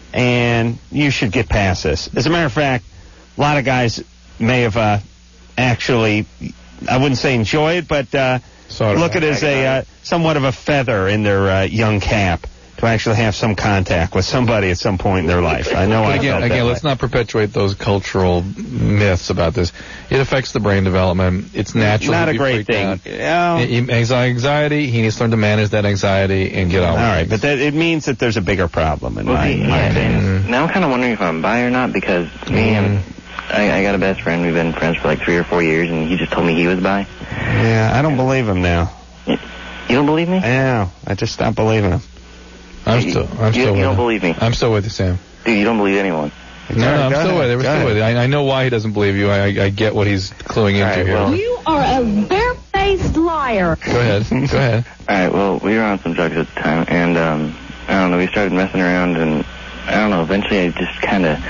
And you should get past this. As a matter of fact, a lot of guys may have uh, actually, I wouldn't say enjoy it, but uh, look at it as a uh, somewhat of a feather in their uh, young cap to actually have some contact with somebody at some point in their life. I know I again, felt again that let's way. not perpetuate those cultural myths about this. It affects the brain development. It's natural. Not to a be great freaked thing. out. Yeah. Anxi- Anxiety, he needs to learn to manage that anxiety and get on All with right, things. but that, it means that there's a bigger problem in Well, my, see, my yeah, opinion. and now I'm kind of wondering if I'm bi or not, because me and I, I got a best friend. We've been friends for like three or four years, and he just told me he was bi. Yeah, I don't believe him now. You don't believe me? Yeah, I just stopped believing him. I'm still, I'm you, still you with don't you. believe me? I'm still with you, Sam. Dude, you don't believe anyone. No, no, I'm Go still ahead. with you. We're Go still ahead. with you. I, I know why he doesn't believe you. I, I, I get what he's cluing into right, here. well- You are a barefaced liar. Go ahead. Go ahead. All right, well, we were on some drugs at the time, and um, I don't know, we started messing around, and I don't know, eventually I just kind of,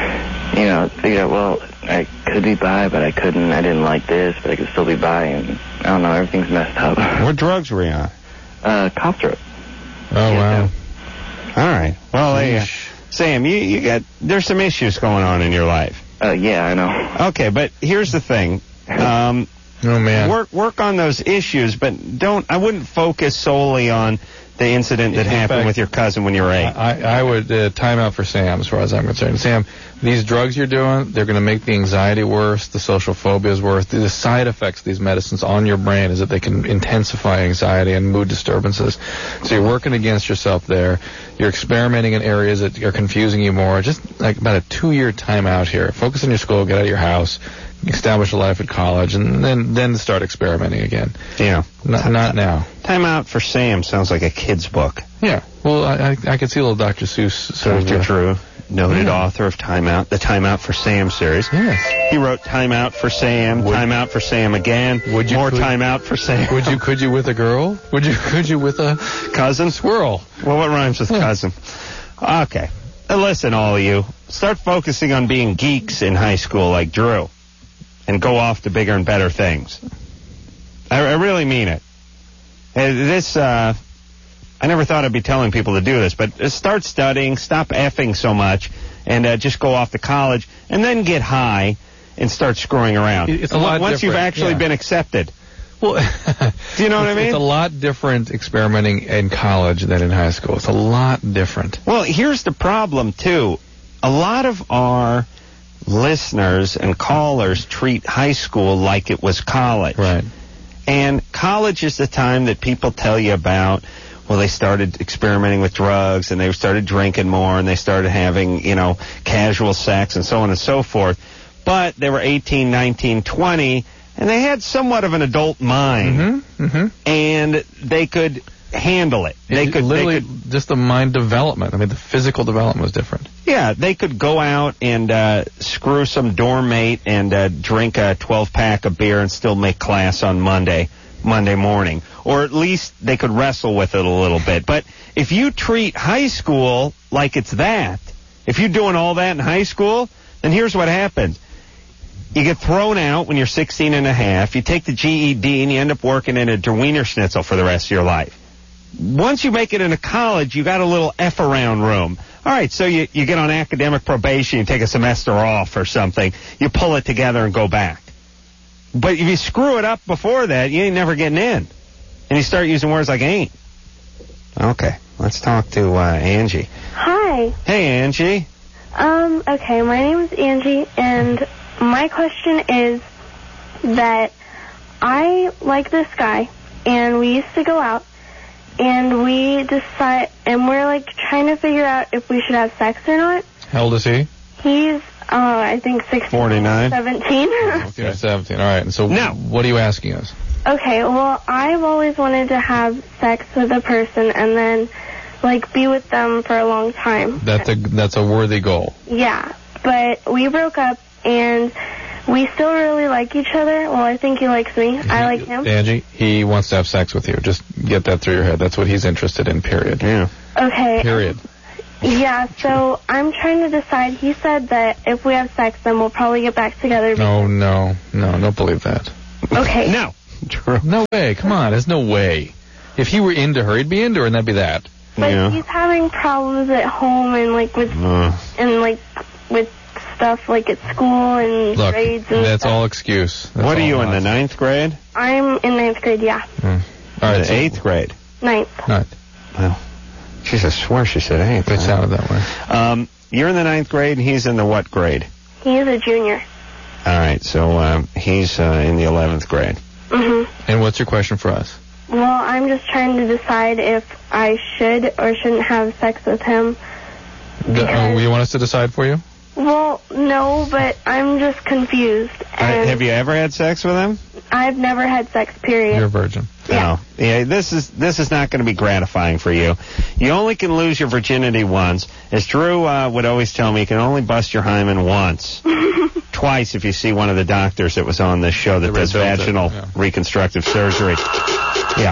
you know, figured out, well, I could be bi, but I couldn't. I didn't like this, but I could still be bi, and I don't know, everything's messed up. What drugs were you on? Uh, cough syrup. Oh, wow. All right. Well, hey, uh, Sam, you, you got, there's some issues going on in your life. Uh, yeah, I know. Okay, but here's the thing. Um, Oh, man. work work on those issues, but don't, I wouldn't focus solely on the incident that In happened fact, with your cousin when you were eight. I, I would uh, time out for Sam as far as I'm concerned. Sam, these drugs you're doing, they're going to make the anxiety worse, the social phobias worse. The, the side effects of these medicines on your brain is that they can intensify anxiety and mood disturbances. So you're working against yourself there. You're experimenting in areas that are confusing you more. Just like about a two-year timeout here. Focus on your school, get out of your house, establish a life at college, and then then start experimenting again. Yeah. Not, not now. Time Out for Sam sounds like a kid's book. Yeah. Well, I I, I could see a little Doctor Seuss sort of. Doctor uh, Drew, noted Yeah. author of Time Out, the Time Out for Sam series. Yes. He wrote Time Out for Sam, Would- Time Out for Sam again, Would you more could- Time Out for Sam. Would you? Could you with a girl? Would you? Could you with a cousin? squirrel? Well, what rhymes with Yeah. cousin? Okay. Now listen, all of you. Start focusing on being geeks in high school like Drew. And go off to bigger and better things. I, I really mean it. Uh, This, uh, I never thought I'd be telling people to do this, but uh, start studying, stop effing so much, and uh, just go off to college, and then get high and start screwing around. It's a lot Once you've different, actually yeah. been accepted. Well, Do you know what I it's, mean? It's a lot different experimenting in college than in high school. It's a lot different. Well, here's the problem, too. A lot of our listeners and callers treat high school like it was college. Right. And college is the time that people tell you about, well, they started experimenting with drugs, and they started drinking more, and they started having, you know, casual sex, and so on and so forth. But they were eighteen, nineteen, twenty, and they had somewhat of an adult mind, Mm-hmm. Mm-hmm. and they could handle it. They It- could, literally they could, just the mind development. I mean, the physical development was different. yeah, they could go out and uh, screw some dorm mate and uh, drink a twelve pack of beer and still make class on Monday, Monday morning. Or at least they could wrestle with it a little bit. But if you treat high school like it's that, if you're doing all that in high school, then here's what happens. You get thrown out when you're sixteen and a half. You take the G E D and you end up working in a Der Wiener Schnitzel for the rest of your life. Once you make it into college, you got a little F around room. All right, so you, you get on academic probation, you take a semester off or something, you pull it together and go back. But if you screw it up before that, you ain't never getting in. And you start using words like ain't. Okay, let's talk to uh, Angie. Hi. Hey, Angie. Um, okay, my name is Angie, and my question is that I like this guy, and we used to go out, and we decide, and we're like trying to figure out if we should have sex or not. How old is he? He's, uh, I think sixteen, forty-nine. seventeen. Okay, seventeen. All right. And so, Now- what are you asking us? Okay, well, I've always wanted to have sex with a person and then, like, be with them for a long time. That's a that's a worthy goal. Yeah, but we broke up, and we still really like each other. Well, I think he likes me. I like him. Angie, he wants to have sex with you. Just get that through your head. That's what he's interested in. Period. Yeah. Okay. Period. Yeah, so I'm trying to decide. He said that if we have sex, then we'll probably get back together. No, no, no, don't believe that. Okay. No. True. No way. Come on, there's no way. If he were into her, he'd be into her, and that'd be that. But Yeah. he's having problems at home and like with Uh, and like with stuff like at school and Look, grades and that's stuff. all excuse. That's what are all you in the nonsense. ninth grade? I'm in ninth grade, yeah. Mm. All right, the so- eighth grade. Ninth. Right. Well, geez, I swear she said eighth. It sounded that way. Um, you're in the ninth grade, and he's in the what grade? He is a junior. All right, so um, he's uh, in the eleventh grade. Mhm. And what's your question for us? Well, I'm just trying to decide if I should or shouldn't have sex with him. D- uh, you want us to decide for you? Well, no, but I'm just confused. Uh, And have you ever had sex with him? I've never had sex, period. You're a virgin. No. Yeah, this is this is not going to be gratifying for you. You only can lose your virginity once. As Drew uh, would always tell me, you can only bust your hymen once. Twice if you see one of the doctors that was on this show that They does rebuilt it, vaginal yeah. reconstructive surgery. Yeah.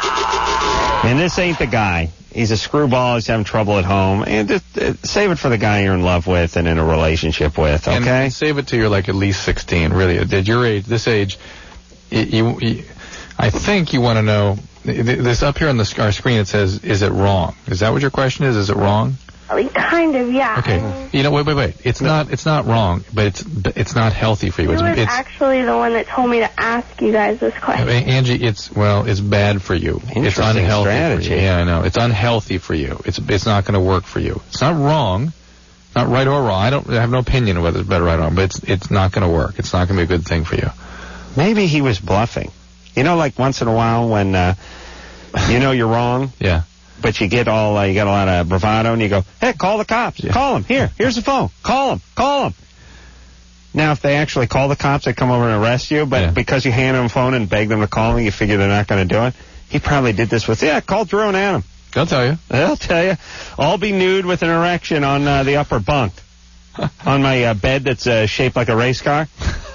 And this ain't the guy. He's a screwball. He's having trouble at home. And just uh, save it for the guy you're in love with and in a relationship with, okay? And, and save it till you're like at least sixteen, really. At your age, this age, y- you, you, I think you want to know, th- this up here on the sc- our screen, it says, is it wrong? Is that what your question is? Is it wrong? Like, kind of, yeah. Okay. You know, wait, wait, wait. It's not, it's not wrong, but it's, but it's not healthy for you. He It's, was it's, actually the one that told me to ask you guys this I question. mean, Angie, it's, well, it's bad for you. It's Interesting unhealthy strategy. for you. Yeah, I know. It's unhealthy for you. It's, it's not going to work for you. It's not wrong. Not right or wrong. I don't I have no opinion of whether it's better or right or wrong, but it's, it's not going to work. It's not going to be a good thing for you. Maybe he was bluffing. You know, like once in a while when uh, you know you're wrong, Yeah. but you get all, uh, you got a lot of bravado, and you go, hey, call the cops. Yeah. Call them. Here, here's the phone. Call them. Call them. Now, if they actually call the cops, they come over and arrest you, but Yeah. because you hand them a phone and beg them to call them, you figure they're not going to do it. He probably did this with, yeah, call Drew and Adam. I'll tell you. They'll tell you. I'll be nude with an erection on uh, the upper bunk. On my uh, bed that's uh, shaped like a race car.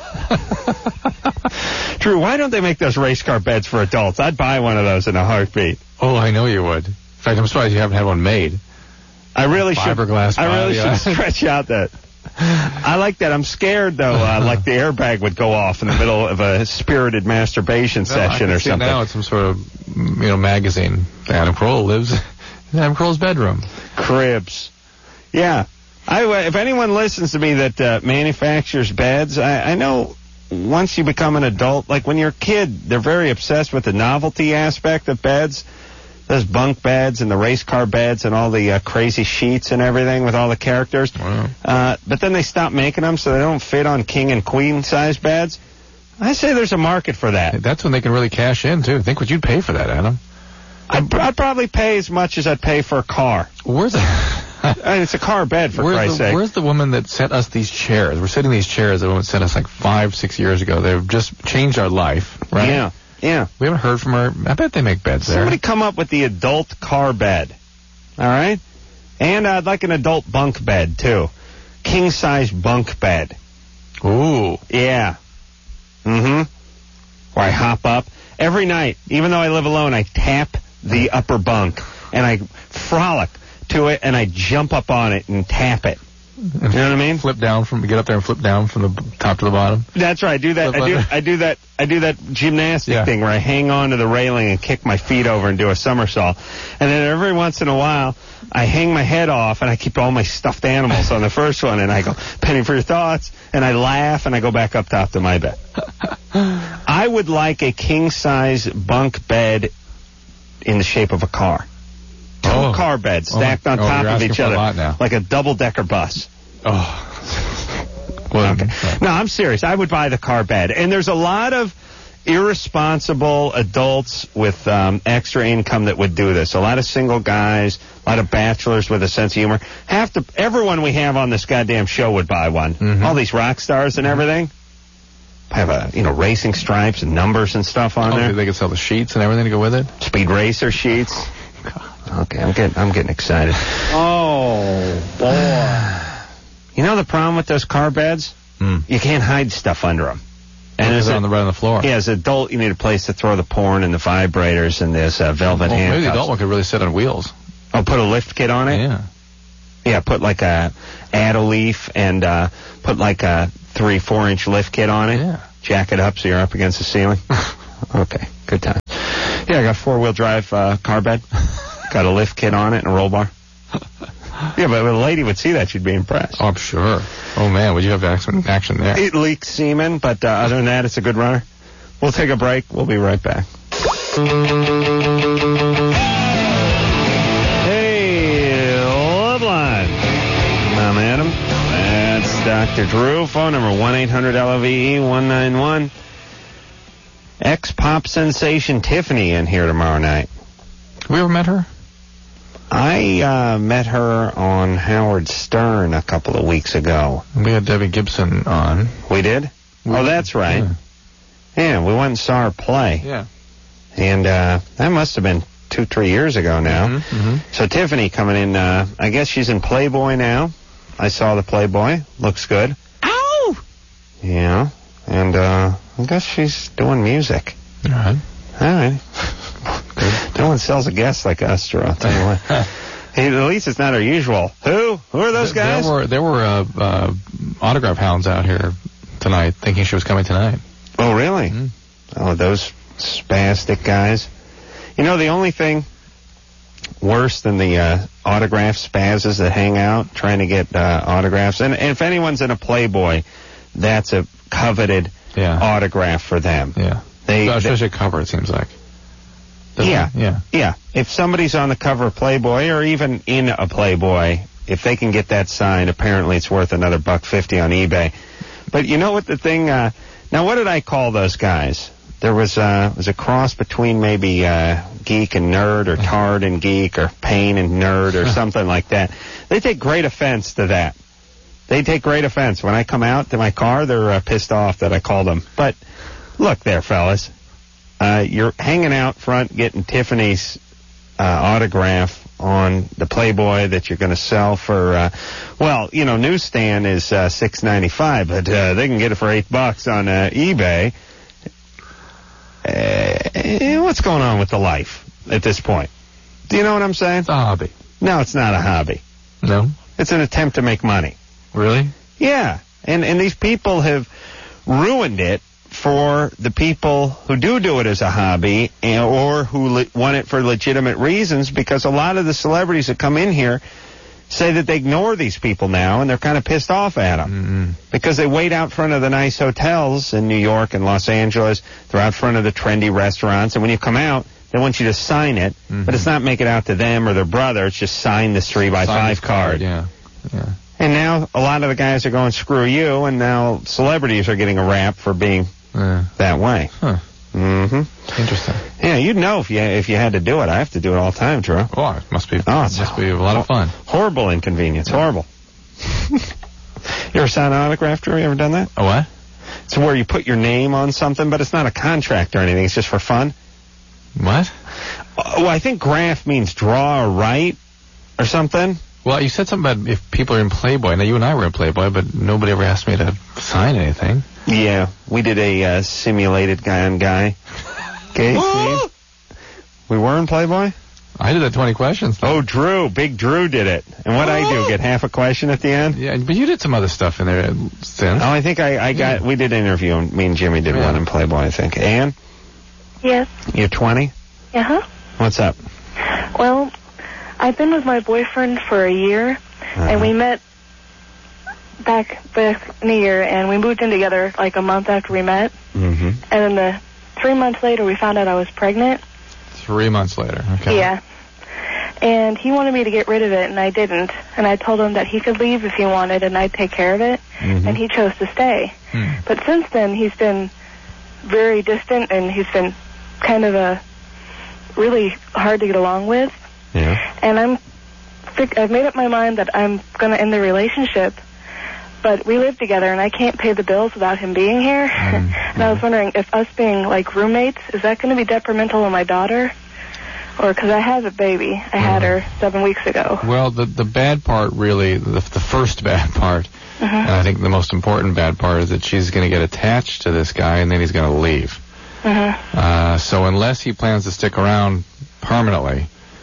Drew, why don't they make those race car beds for adults? I'd buy one of those in a heartbeat. Oh, I know you would. In fact, I'm surprised you haven't had one made. I really should. Fiberglass I really body, should yeah. stretch out that. I like that. I'm scared though, uh, like the airbag would go off in the middle of a spirited masturbation No, I session can or see something. Now it's some sort of, you know, magazine. Adam Kroll lives in Adam Kroll's bedroom. Cribs. Yeah. I, uh, if anyone listens to me that uh, manufactures beds, I, I know once you become an adult, like when you're a kid, they're very obsessed with the novelty aspect of beds. Those bunk beds and the race car beds and all the uh, crazy sheets and everything with all the characters. Wow. Uh, but then they stop making them so they don't fit on king and queen size beds. I say there's a market for that. That's when they can really cash in, too. Think what you'd pay for that, Adam. I'd, I'd probably pay as much as I'd pay for a car. Where's the... I mean, it's a car bed, for where's Christ's the, sake. Where's the woman that sent us these chairs? We're sitting in these chairs that woman sent us like five, six years ago. They've just changed our life, right? Yeah, yeah. We haven't heard from her. I bet they make beds there. Somebody come up with the adult car bed. All right? And I'd like an adult bunk bed, too. King-size bunk bed. Ooh. Yeah. Mm-hmm. Where I hop up. Every night, even though I live alone, I tap the upper bunk. And I frolic to it, and I jump up on it and tap it. You know what I mean? Flip down from, get up there and flip down from the top to the bottom. That's right. I do that. Flip I do. under. I do that. I do that gymnastic Yeah. thing where I hang on to the railing and kick my feet over and do a somersault. And then every once in a while, I hang my head off and I keep all my stuffed animals on the first one, and I go, "Penny for your thoughts," and I laugh and I go back up top to my bed. I would like a king size bunk bed in the shape of a car. Two Oh. car beds Oh, stacked on oh, top you're of asking each for a other, lot now. like a double decker bus. Oh. Well, Okay. No, I'm serious. I would buy the car bed. And there's a lot of irresponsible adults with um, extra income that would do this. A lot of single guys, a lot of bachelors with a sense of humor. Half the everyone we have on this goddamn show would buy one. Mhm. All these rock stars and everything have a you know racing stripes and numbers and stuff on Oh, there. they could sell the sheets and everything to go with it? Speed racer sheets. Okay, I'm getting I'm getting excited. Oh, boy. You know the problem with those car beds? Mm. You can't hide stuff under them. And as it's a- on the right on the floor. Yeah, as an adult, you need a place to throw the porn and the vibrators and this uh, velvet Well, maybe the handcuffs. adult one could really sit on wheels. Oh, put a lift kit on it? Yeah. Yeah, put like a add a leaf and uh, put like a three, four inch lift kit on it. Yeah. Jack it up so you're up against the ceiling. Okay, good time. Yeah, I got four wheel drive uh, car bed. Got a lift kit on it and a roll bar. Yeah, but if a lady would see that, she'd be impressed. Oh, I'm sure. Oh, man, would you have action, action there? It leaks semen, but uh, other than that, it's a good runner. We'll take a break. We'll be right back. Hey, Loveline. I'm Adam. That's Doctor Drew. Phone number one eight hundred L O V E one nine one. Ex-pop sensation Tiffany in here tomorrow night. Have we ever met her? I uh, met her on Howard Stern a couple of weeks ago. We had Debbie Gibson on. We did? We oh, that's right. Yeah. yeah, we went and saw her play. Yeah. And uh, that must have been two, three years ago now. Mm-hmm, mm-hmm. So Tiffany coming in, uh, I guess she's in Playboy now. I saw the Playboy. Looks good. Ow! Yeah. And uh, I guess she's doing music. All right. All right. No one sells a guest like us, Drew. I'll tell you what. Hey, at least it's not our usual. Who? Who are those guys? There were there were uh, uh, autograph hounds out here tonight, thinking she was coming tonight. Oh, really? Mm. Oh, those spastic guys. You know, the only thing worse than the uh, autograph spazzes that hang out trying to get uh, autographs, and, and if anyone's in a Playboy, that's a coveted yeah. autograph for them. Yeah. They, so especially a cover, it seems like. Doesn't yeah, it? yeah, yeah. If somebody's on the cover of Playboy or even in a Playboy, if they can get that signed, apparently it's worth another buck fifty on eBay. But you know what the thing? Uh, now, what did I call those guys? There was uh, was a cross between maybe uh, geek and nerd, or tard and geek, or pain and nerd, or something like that. They take great offense to that. They take great offense. When I come out to my car, they're uh, pissed off that I called them. But look there, fellas. Uh, you're hanging out front getting Tiffany's uh, autograph on the Playboy that you're going to sell for, uh, well, you know, newsstand is uh, six ninety-five, but uh, they can get it for eight bucks on uh, eBay. Uh, what's going on with the life at this point? Do you know what I'm saying? It's a hobby. No, it's not a hobby. No? It's an attempt to make money. Really? Yeah, and and these people have ruined it for the people who do do it as a hobby, and, or who le- want it for legitimate reasons, because a lot of the celebrities that come in here say that they ignore these people now, and they're kind of pissed off at them. Mm-hmm. Because they wait out front of the nice hotels in New York and Los Angeles, they're out front of the trendy restaurants, and when you come out, they want you to sign it, mm-hmm. but it's not make it out to them or their brother, it's just sign this three by five card. Yeah, yeah. And now a lot of the guys are going, screw you, and now celebrities are getting a rap for being Yeah. that way. Huh. Mm-hmm. Interesting. Yeah, you'd know if you if you had to do it. I have to do it all the time, Drew. Oh, it must be. Oh, it must be a lot of fun. Horrible inconvenience. Horrible. You ever signed an autograph, Drew? You ever done that? A what? It's where you put your name on something, but it's not a contract or anything. It's just for fun. What? Uh, well, I think graph means draw or write or something. Well, you said something about if people are in Playboy. Now, you and I were in Playboy, but nobody ever asked me to sign anything. Yeah, we did a uh, simulated guy on guy. Okay, Steve? We were in Playboy? I did that twenty questions. Oh, Drew. Big Drew did it. And what'd I do? Get half a question at the end? Yeah, but you did some other stuff in there since. Oh, I think I, I got, yeah. we did an interview, and me and Jimmy did yeah. one in Playboy, I think. Ann? Yes. You're twenty? Uh-huh. What's up? Well, I've been with my boyfriend for a year, uh-huh. and we met back back in a year, and we moved in together like a month after we met. Mm-hmm. And then the three months later, we found out I was pregnant. Three months later, okay. Yeah. And he wanted me to get rid of it, and I didn't. And I told him that he could leave if he wanted, and I'd take care of it. Mm-hmm. And he chose to stay. Mm. But since then, he's been very distant, and he's been kind of a really hard to get along with. Yeah. And I'm, I've made up my mind that I'm going to end the relationship. But we live together, and I can't pay the bills without him being here. Mm. And I was wondering if us being like roommates, is that going to be detrimental to my daughter? Or because I have a baby, I had her seven weeks ago. Well, the the bad part, really, the, the first bad part, uh-huh. and I think the most important bad part, is that she's going to get attached to this guy, and then he's going to leave. Uh-huh. Uh, so unless he plans to stick around permanently,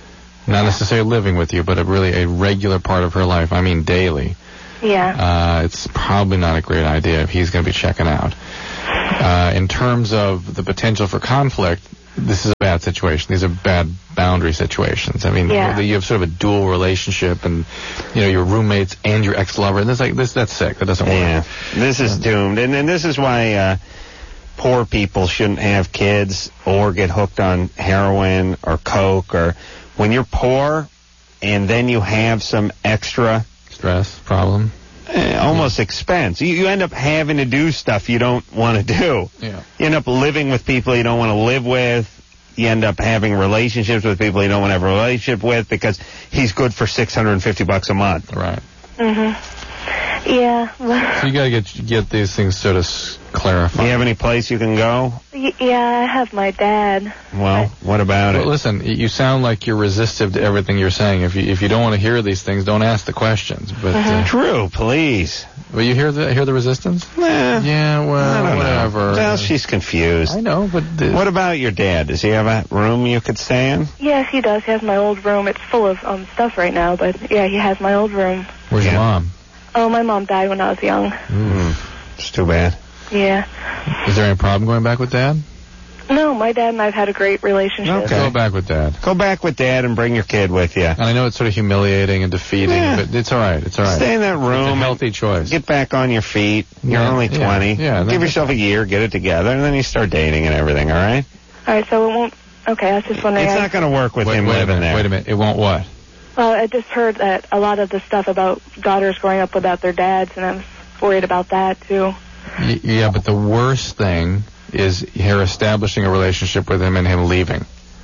Not necessarily living with you, but a really a regular part of her life. I mean, daily. Yeah. Uh, it's probably not a great idea if he's going to be checking out. Uh, in terms of the potential for conflict, this is a bad situation. These are bad boundary situations. I mean, Yeah. you have sort of a dual relationship, and you know your roommates and your ex-lover, and it's like this. That's sick. That doesn't work. Yeah, this is doomed, and and this is why uh, poor people shouldn't have kids or get hooked on heroin or coke, or when you're poor and then you have some extra stress problem. Uh, almost expense. You, you end up having to do stuff you don't want to do. Yeah. You end up living with people you don't want to live with. You end up having relationships with people you don't want to have a relationship with because he's good for six hundred fifty bucks a month. Right. Mhm. Yeah. So you got to get get these things sort of s- clarified. Do you have any place you can go? Y- yeah, I have my dad. Well, what about Well, it? listen, y- you sound like you're resistive to everything you're saying. If you if you don't want to hear these things, don't ask the questions. But uh, True, please. Will you hear the hear the resistance? Nah, Yeah, I well, don't whatever. know. Well, she's confused. I know, but the, What about your dad? Does he have a room you could stay in? Yes, he does. He has my old room. It's full of um stuff right now, but yeah, he has my old room. where's your Yeah. mom? Oh, my mom died when I was young. Mm. It's too bad. Yeah. Is there any problem going back with Dad? No, my dad and I've had a great relationship. Okay. Go back with Dad. Go back with Dad and bring your kid with you. And I know it's sort of humiliating and defeating, Yeah. but it's all right. It's all right. Stay in that It's a room. healthy choice. Get back on your feet. You're Yeah, only yeah, twenty. yeah, Give then- yourself a year, get it together, and then you start dating and everything, all right? All right, so it won't. Okay, I was just wondering. It's I- not going to work with wait, him wait a living minute. there. Wait a minute. It won't what? Well, I just heard that a lot of the stuff about daughters growing up without their dads, and I was worried about that too. Y- yeah, but the worst thing is her establishing a relationship with him and him leaving.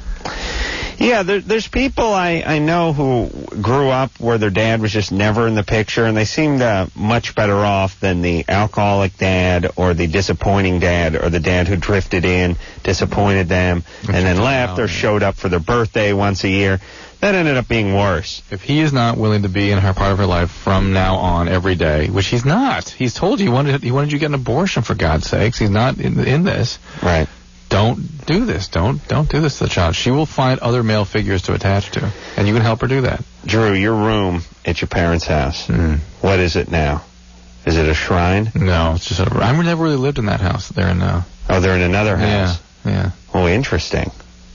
Yeah, there, there's people I, I know who grew up where their dad was just never in the picture, and they seemed uh, much better off than the alcoholic dad or the disappointing dad or the dad who drifted in, disappointed them, and then left or showed up for their birthday once a year. That ended up being worse. If he is not willing to be in her part of her life from now on every day, which he's not, he's told you he wanted he wanted you to get an abortion for God's sakes. He's not in, in this. Right. Don't do this. Don't don't do this to the child. She will find other male figures to attach to, and you can help her do that. Drew, your room at your parents' house, Mm. what is it now? Is it a shrine? No, it's just a, I never really lived in that house there in uh Oh, they're in another house. yeah yeah. Oh, interesting.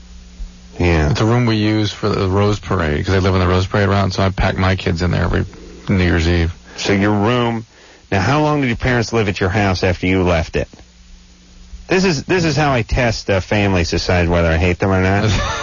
Yeah. It's a room we use for the Rose Parade because I live in the Rose Parade route, so I pack my kids in there every New Year's Eve. So your room. Now, how long did your parents live at your house after you left it? This is this is how I test uh, families, decide whether I hate them or not.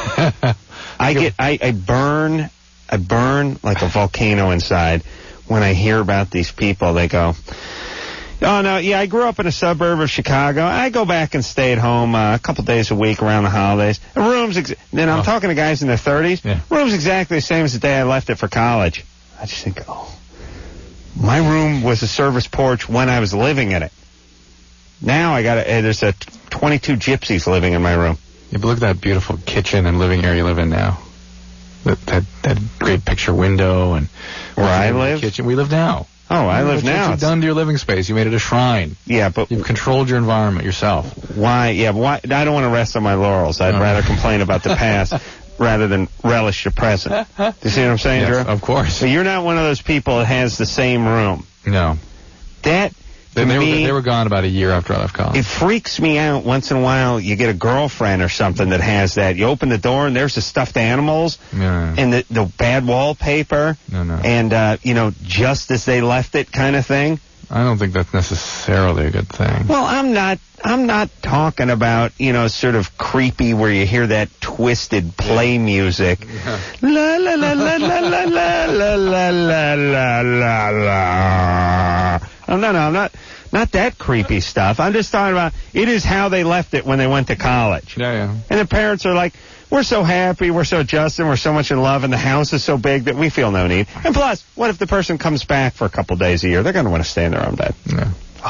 I get I, I burn I burn like a volcano inside when I hear about these people. They go, oh no, yeah, I grew up in a suburb of Chicago. I go back and stay at home uh, a couple days a week around the holidays. The room's ex- then I'm Oh. talking to guys in their thirties. Yeah. Room's exactly the same as the day I left it for college. I just think, oh, my room was a service porch when I was living in it. Now I got a, uh, there's a twenty-two gypsies living in my room. Yeah, but look at that beautiful kitchen and living area you live in now. That that, that great picture window and Where I live? kitchen. We live now. Oh, I live What now. you've It's- done to your living space. You made it a shrine. Yeah, but You've controlled your environment yourself. why? Yeah, but why? I don't want to rest on my laurels. I'd Oh. rather complain about the past rather than relish the present. Do you see what I'm saying, Yes, Drew? of course. So you're not one of those people that has the same room. No. That, They, to they, me, were, they were gone about a year after I left college. it freaks me out once in a while. You get a girlfriend or something that has that. You open the door and there's the stuffed animals No, and the, the bad wallpaper no, no. and, uh, you know, just as they left it kind of thing. I don't think that's necessarily a good thing. Well, I'm not. I'm not talking about, you know, sort of creepy where you hear that twisted play music. La la la la la la la la la la la la la. Oh, no, no, I'm not. Not that creepy stuff. I'm just talking about it is how they left it when they went to college. Yeah, yeah. And the parents are like, we're so happy, we're so Justin, we're so much in love, and the house is so big that we feel no need. And plus, what if the person comes back for a couple days a year? They're going to want to stay in their own bed. Yeah.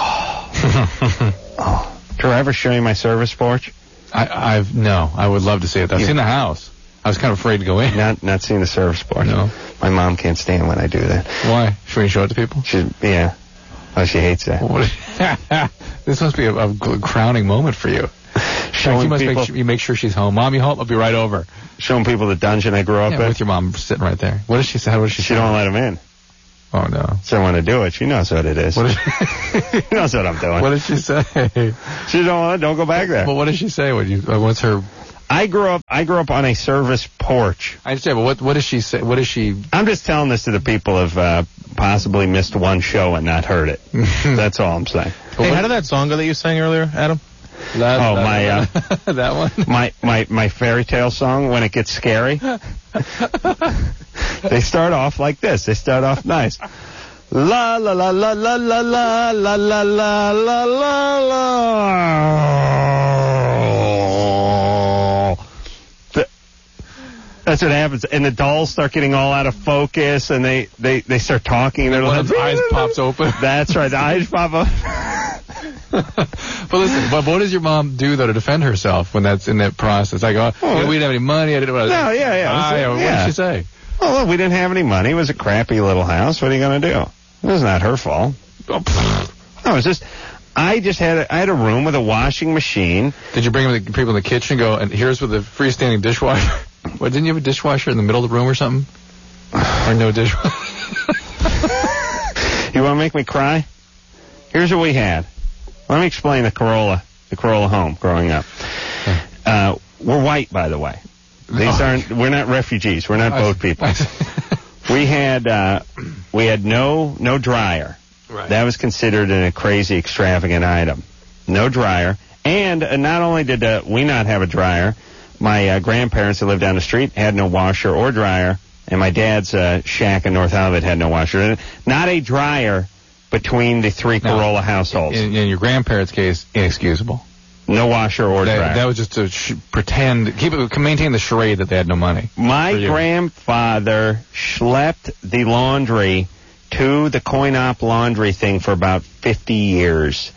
Oh. Drew, I ever show you my service porch? I, I've no. I would love to see it. I've Yeah. seen the house. I was kind of afraid to go in. Not not seeing the service porch. No. My mom can't stand when I do that. Why? Should we show it to people? She, yeah. Oh, she hates that. What, this must be a, a crowning moment for you. Showing you must people, make sure, you make sure she's home. Mom, you home? I'll be right over. Showing people the dungeon I grew up yeah, in. with your mom sitting right there. What does she say? What does she, she say? She don't let him in. Oh, no. She don't want to do it. She knows what it is. What is she knows what I'm doing. What does she say? She don't want Don't go back there. Well, what does she say? When you, uh, what's her... I grew up. I grew up on a service porch. I understand, but what what does she say? What does she? I'm just telling this to the people who've uh, possibly missed one show and not heard it. That's all I'm saying. Hey, how did that song go that you sang earlier, Adam? That, oh that my uh, one. that one. My my my fairy tale song when it gets scary. They start off like this. They start off nice. La la la la la la la la la la la la la. That's what happens, and the dolls start getting all out of focus, and they, they, they start talking. And one of the eyes pops open. That's right, the eyes pop up. But listen, but what does your mom do though to defend herself when that's in that process? Like, oh, oh you know, we didn't have any money. I didn't. No, yeah, yeah. Ah, yeah. What yeah. did she say? Oh, look, we didn't have any money. It was a crappy little house. What are you going to do? It was not her fault. Oh, no, it was just. I just had a, I had a room with a washing machine. Did you bring the people in the kitchen and go, and here's with the freestanding dishwasher? What, didn't you have a dishwasher in the middle of the room or something? Or no dishwasher? You want to make me cry? Here's what we had. Let me explain the Corolla, the Corolla home growing up. Uh, we're white, by the way. These aren't, we're not refugees. We're not boat people. We had, uh, we had no, no dryer. Right. That was considered a crazy, extravagant item. No dryer. And uh, not only did uh, we not have a dryer, my uh, grandparents that lived down the street had no washer or dryer, and my dad's uh, shack in North Hollywood had no washer. Not a dryer between the three now, Corolla households. In, in your grandparents' case, inexcusable. No washer or that, dryer. That was just to sh- pretend, keep it, maintain the charade that they had no money. My grandfather schlepped the laundry to the coin-op laundry thing for about fifty years.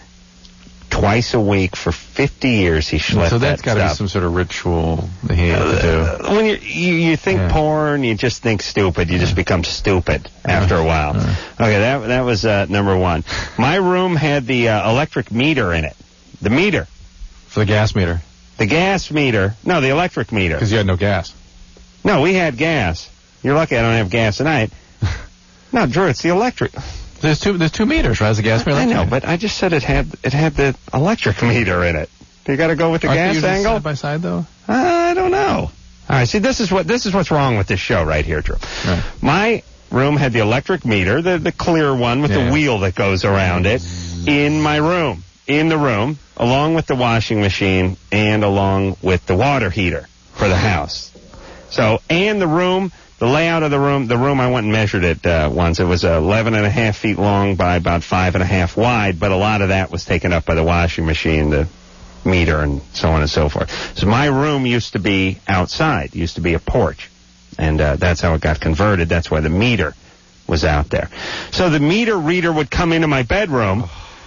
Twice a week for fifty years he schlepped So that's that got to be stuff. some sort of ritual that he had to do. Uh, when you're, you you think Yeah. porn, you just think stupid. You just become stupid after a while. Yeah. Okay, that that was uh, number one. My room had the uh, electric meter in it. The meter. For the gas meter. The gas meter. No, the electric meter. Because you had no gas. No, we had gas. You're lucky I don't have gas tonight. No, Drew, it's the electric. There's two. There's two meters, right? There's a gas meter. I know, but I just said it had it had the electric meter in it. You got to go with the Aren't they gas usually angle. side by side, though. Uh, I don't know. All right, see, this is what this is what's wrong with this show right here, Drew. Right. My room had the electric meter, the the clear one with Yeah. the wheel that goes around it, in my room, in the room, along with the washing machine and along with the water heater for the house. So, and the room. The layout of the room, the room I went and measured it uh, once. It was uh, eleven and a half feet long by about five and a half wide, but a lot of that was taken up by the washing machine, the meter, and so on and so forth. So my room used to be outside, used to be a porch, and uh, that's how it got converted. That's why the meter was out there. So the meter reader would come into my bedroom.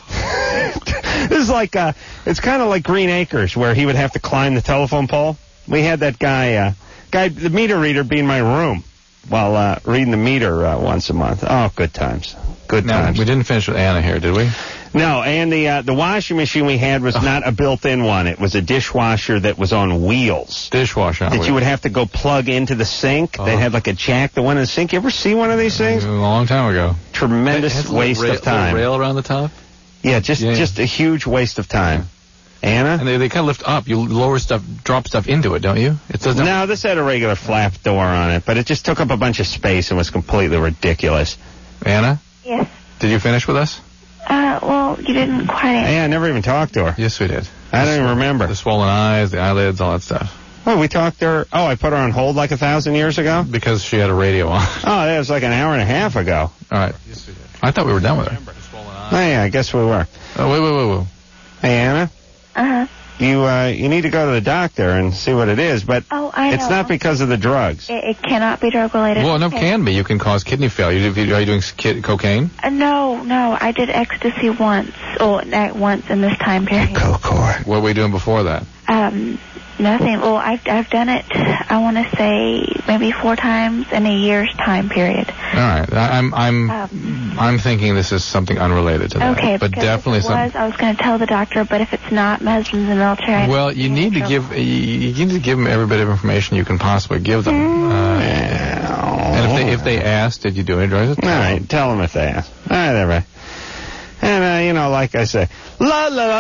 This is like, uh, it's kind of like Green Acres, where he would have to climb the telephone pole. We had that guy... Uh, Guy, the meter reader be in my room while uh, reading the meter uh, once a month. Oh, good times. Good No, times. we didn't finish with Anna here, did we? No, and the uh, the washing machine we had was not a built-in one. It was a dishwasher that was on wheels. Dishwasher. That you would have to go plug into the sink. Oh. They had like a jack that went in the sink. You ever see one of these things? A long time ago. Tremendous It has a little waste rail, of time. Little rail around the top. Yeah, just Yeah. just a huge waste of time. Anna? And they, they kind of lift up. You lower stuff, drop stuff into it, don't you? It doesn't. No, this had a regular flap door on it, but it just took up a bunch of space and was completely ridiculous. Anna? Yes. Did you finish with us? Uh, well, you didn't quite. Yeah, I never even talked to her. Yes, we did. I don't even remember. The swollen eyes, the eyelids, all that stuff. Oh, we talked to her. Oh, I put her on hold like a thousand years ago? Because she had a radio on. Oh, that was like an hour and a half ago. All right. Yes, we did. I thought we were done with her. Oh, yeah, I guess we were. Oh, wait, wait, wait, wait. Hey, Anna? Uh-huh. You uh, you need to go to the doctor and see what it is, but Oh, I it's know. not because of the drugs. It, it cannot be drug related. Well, no, Okay. can be. You can cause kidney failure. Are you doing ki- cocaine? Uh, no, no. I did ecstasy once. Oh, not once in this time period. Cocor. What were we doing before that? Um, Nothing. Well, I've I've done it. I want to say maybe four times in a year's time period. All right. I, I'm I'm Um, I'm thinking this is something unrelated to that. Okay, but because definitely if it something. was, I was going to tell the doctor, but if it's not, my husband's in the military. I Well, you need to give you, you need to give them every bit of information you can possibly give them. Uh, and if they if they ask, did you do any drugs? All right, tell them if they ask. All right, everybody. And, uh, you know, like I say, la la la.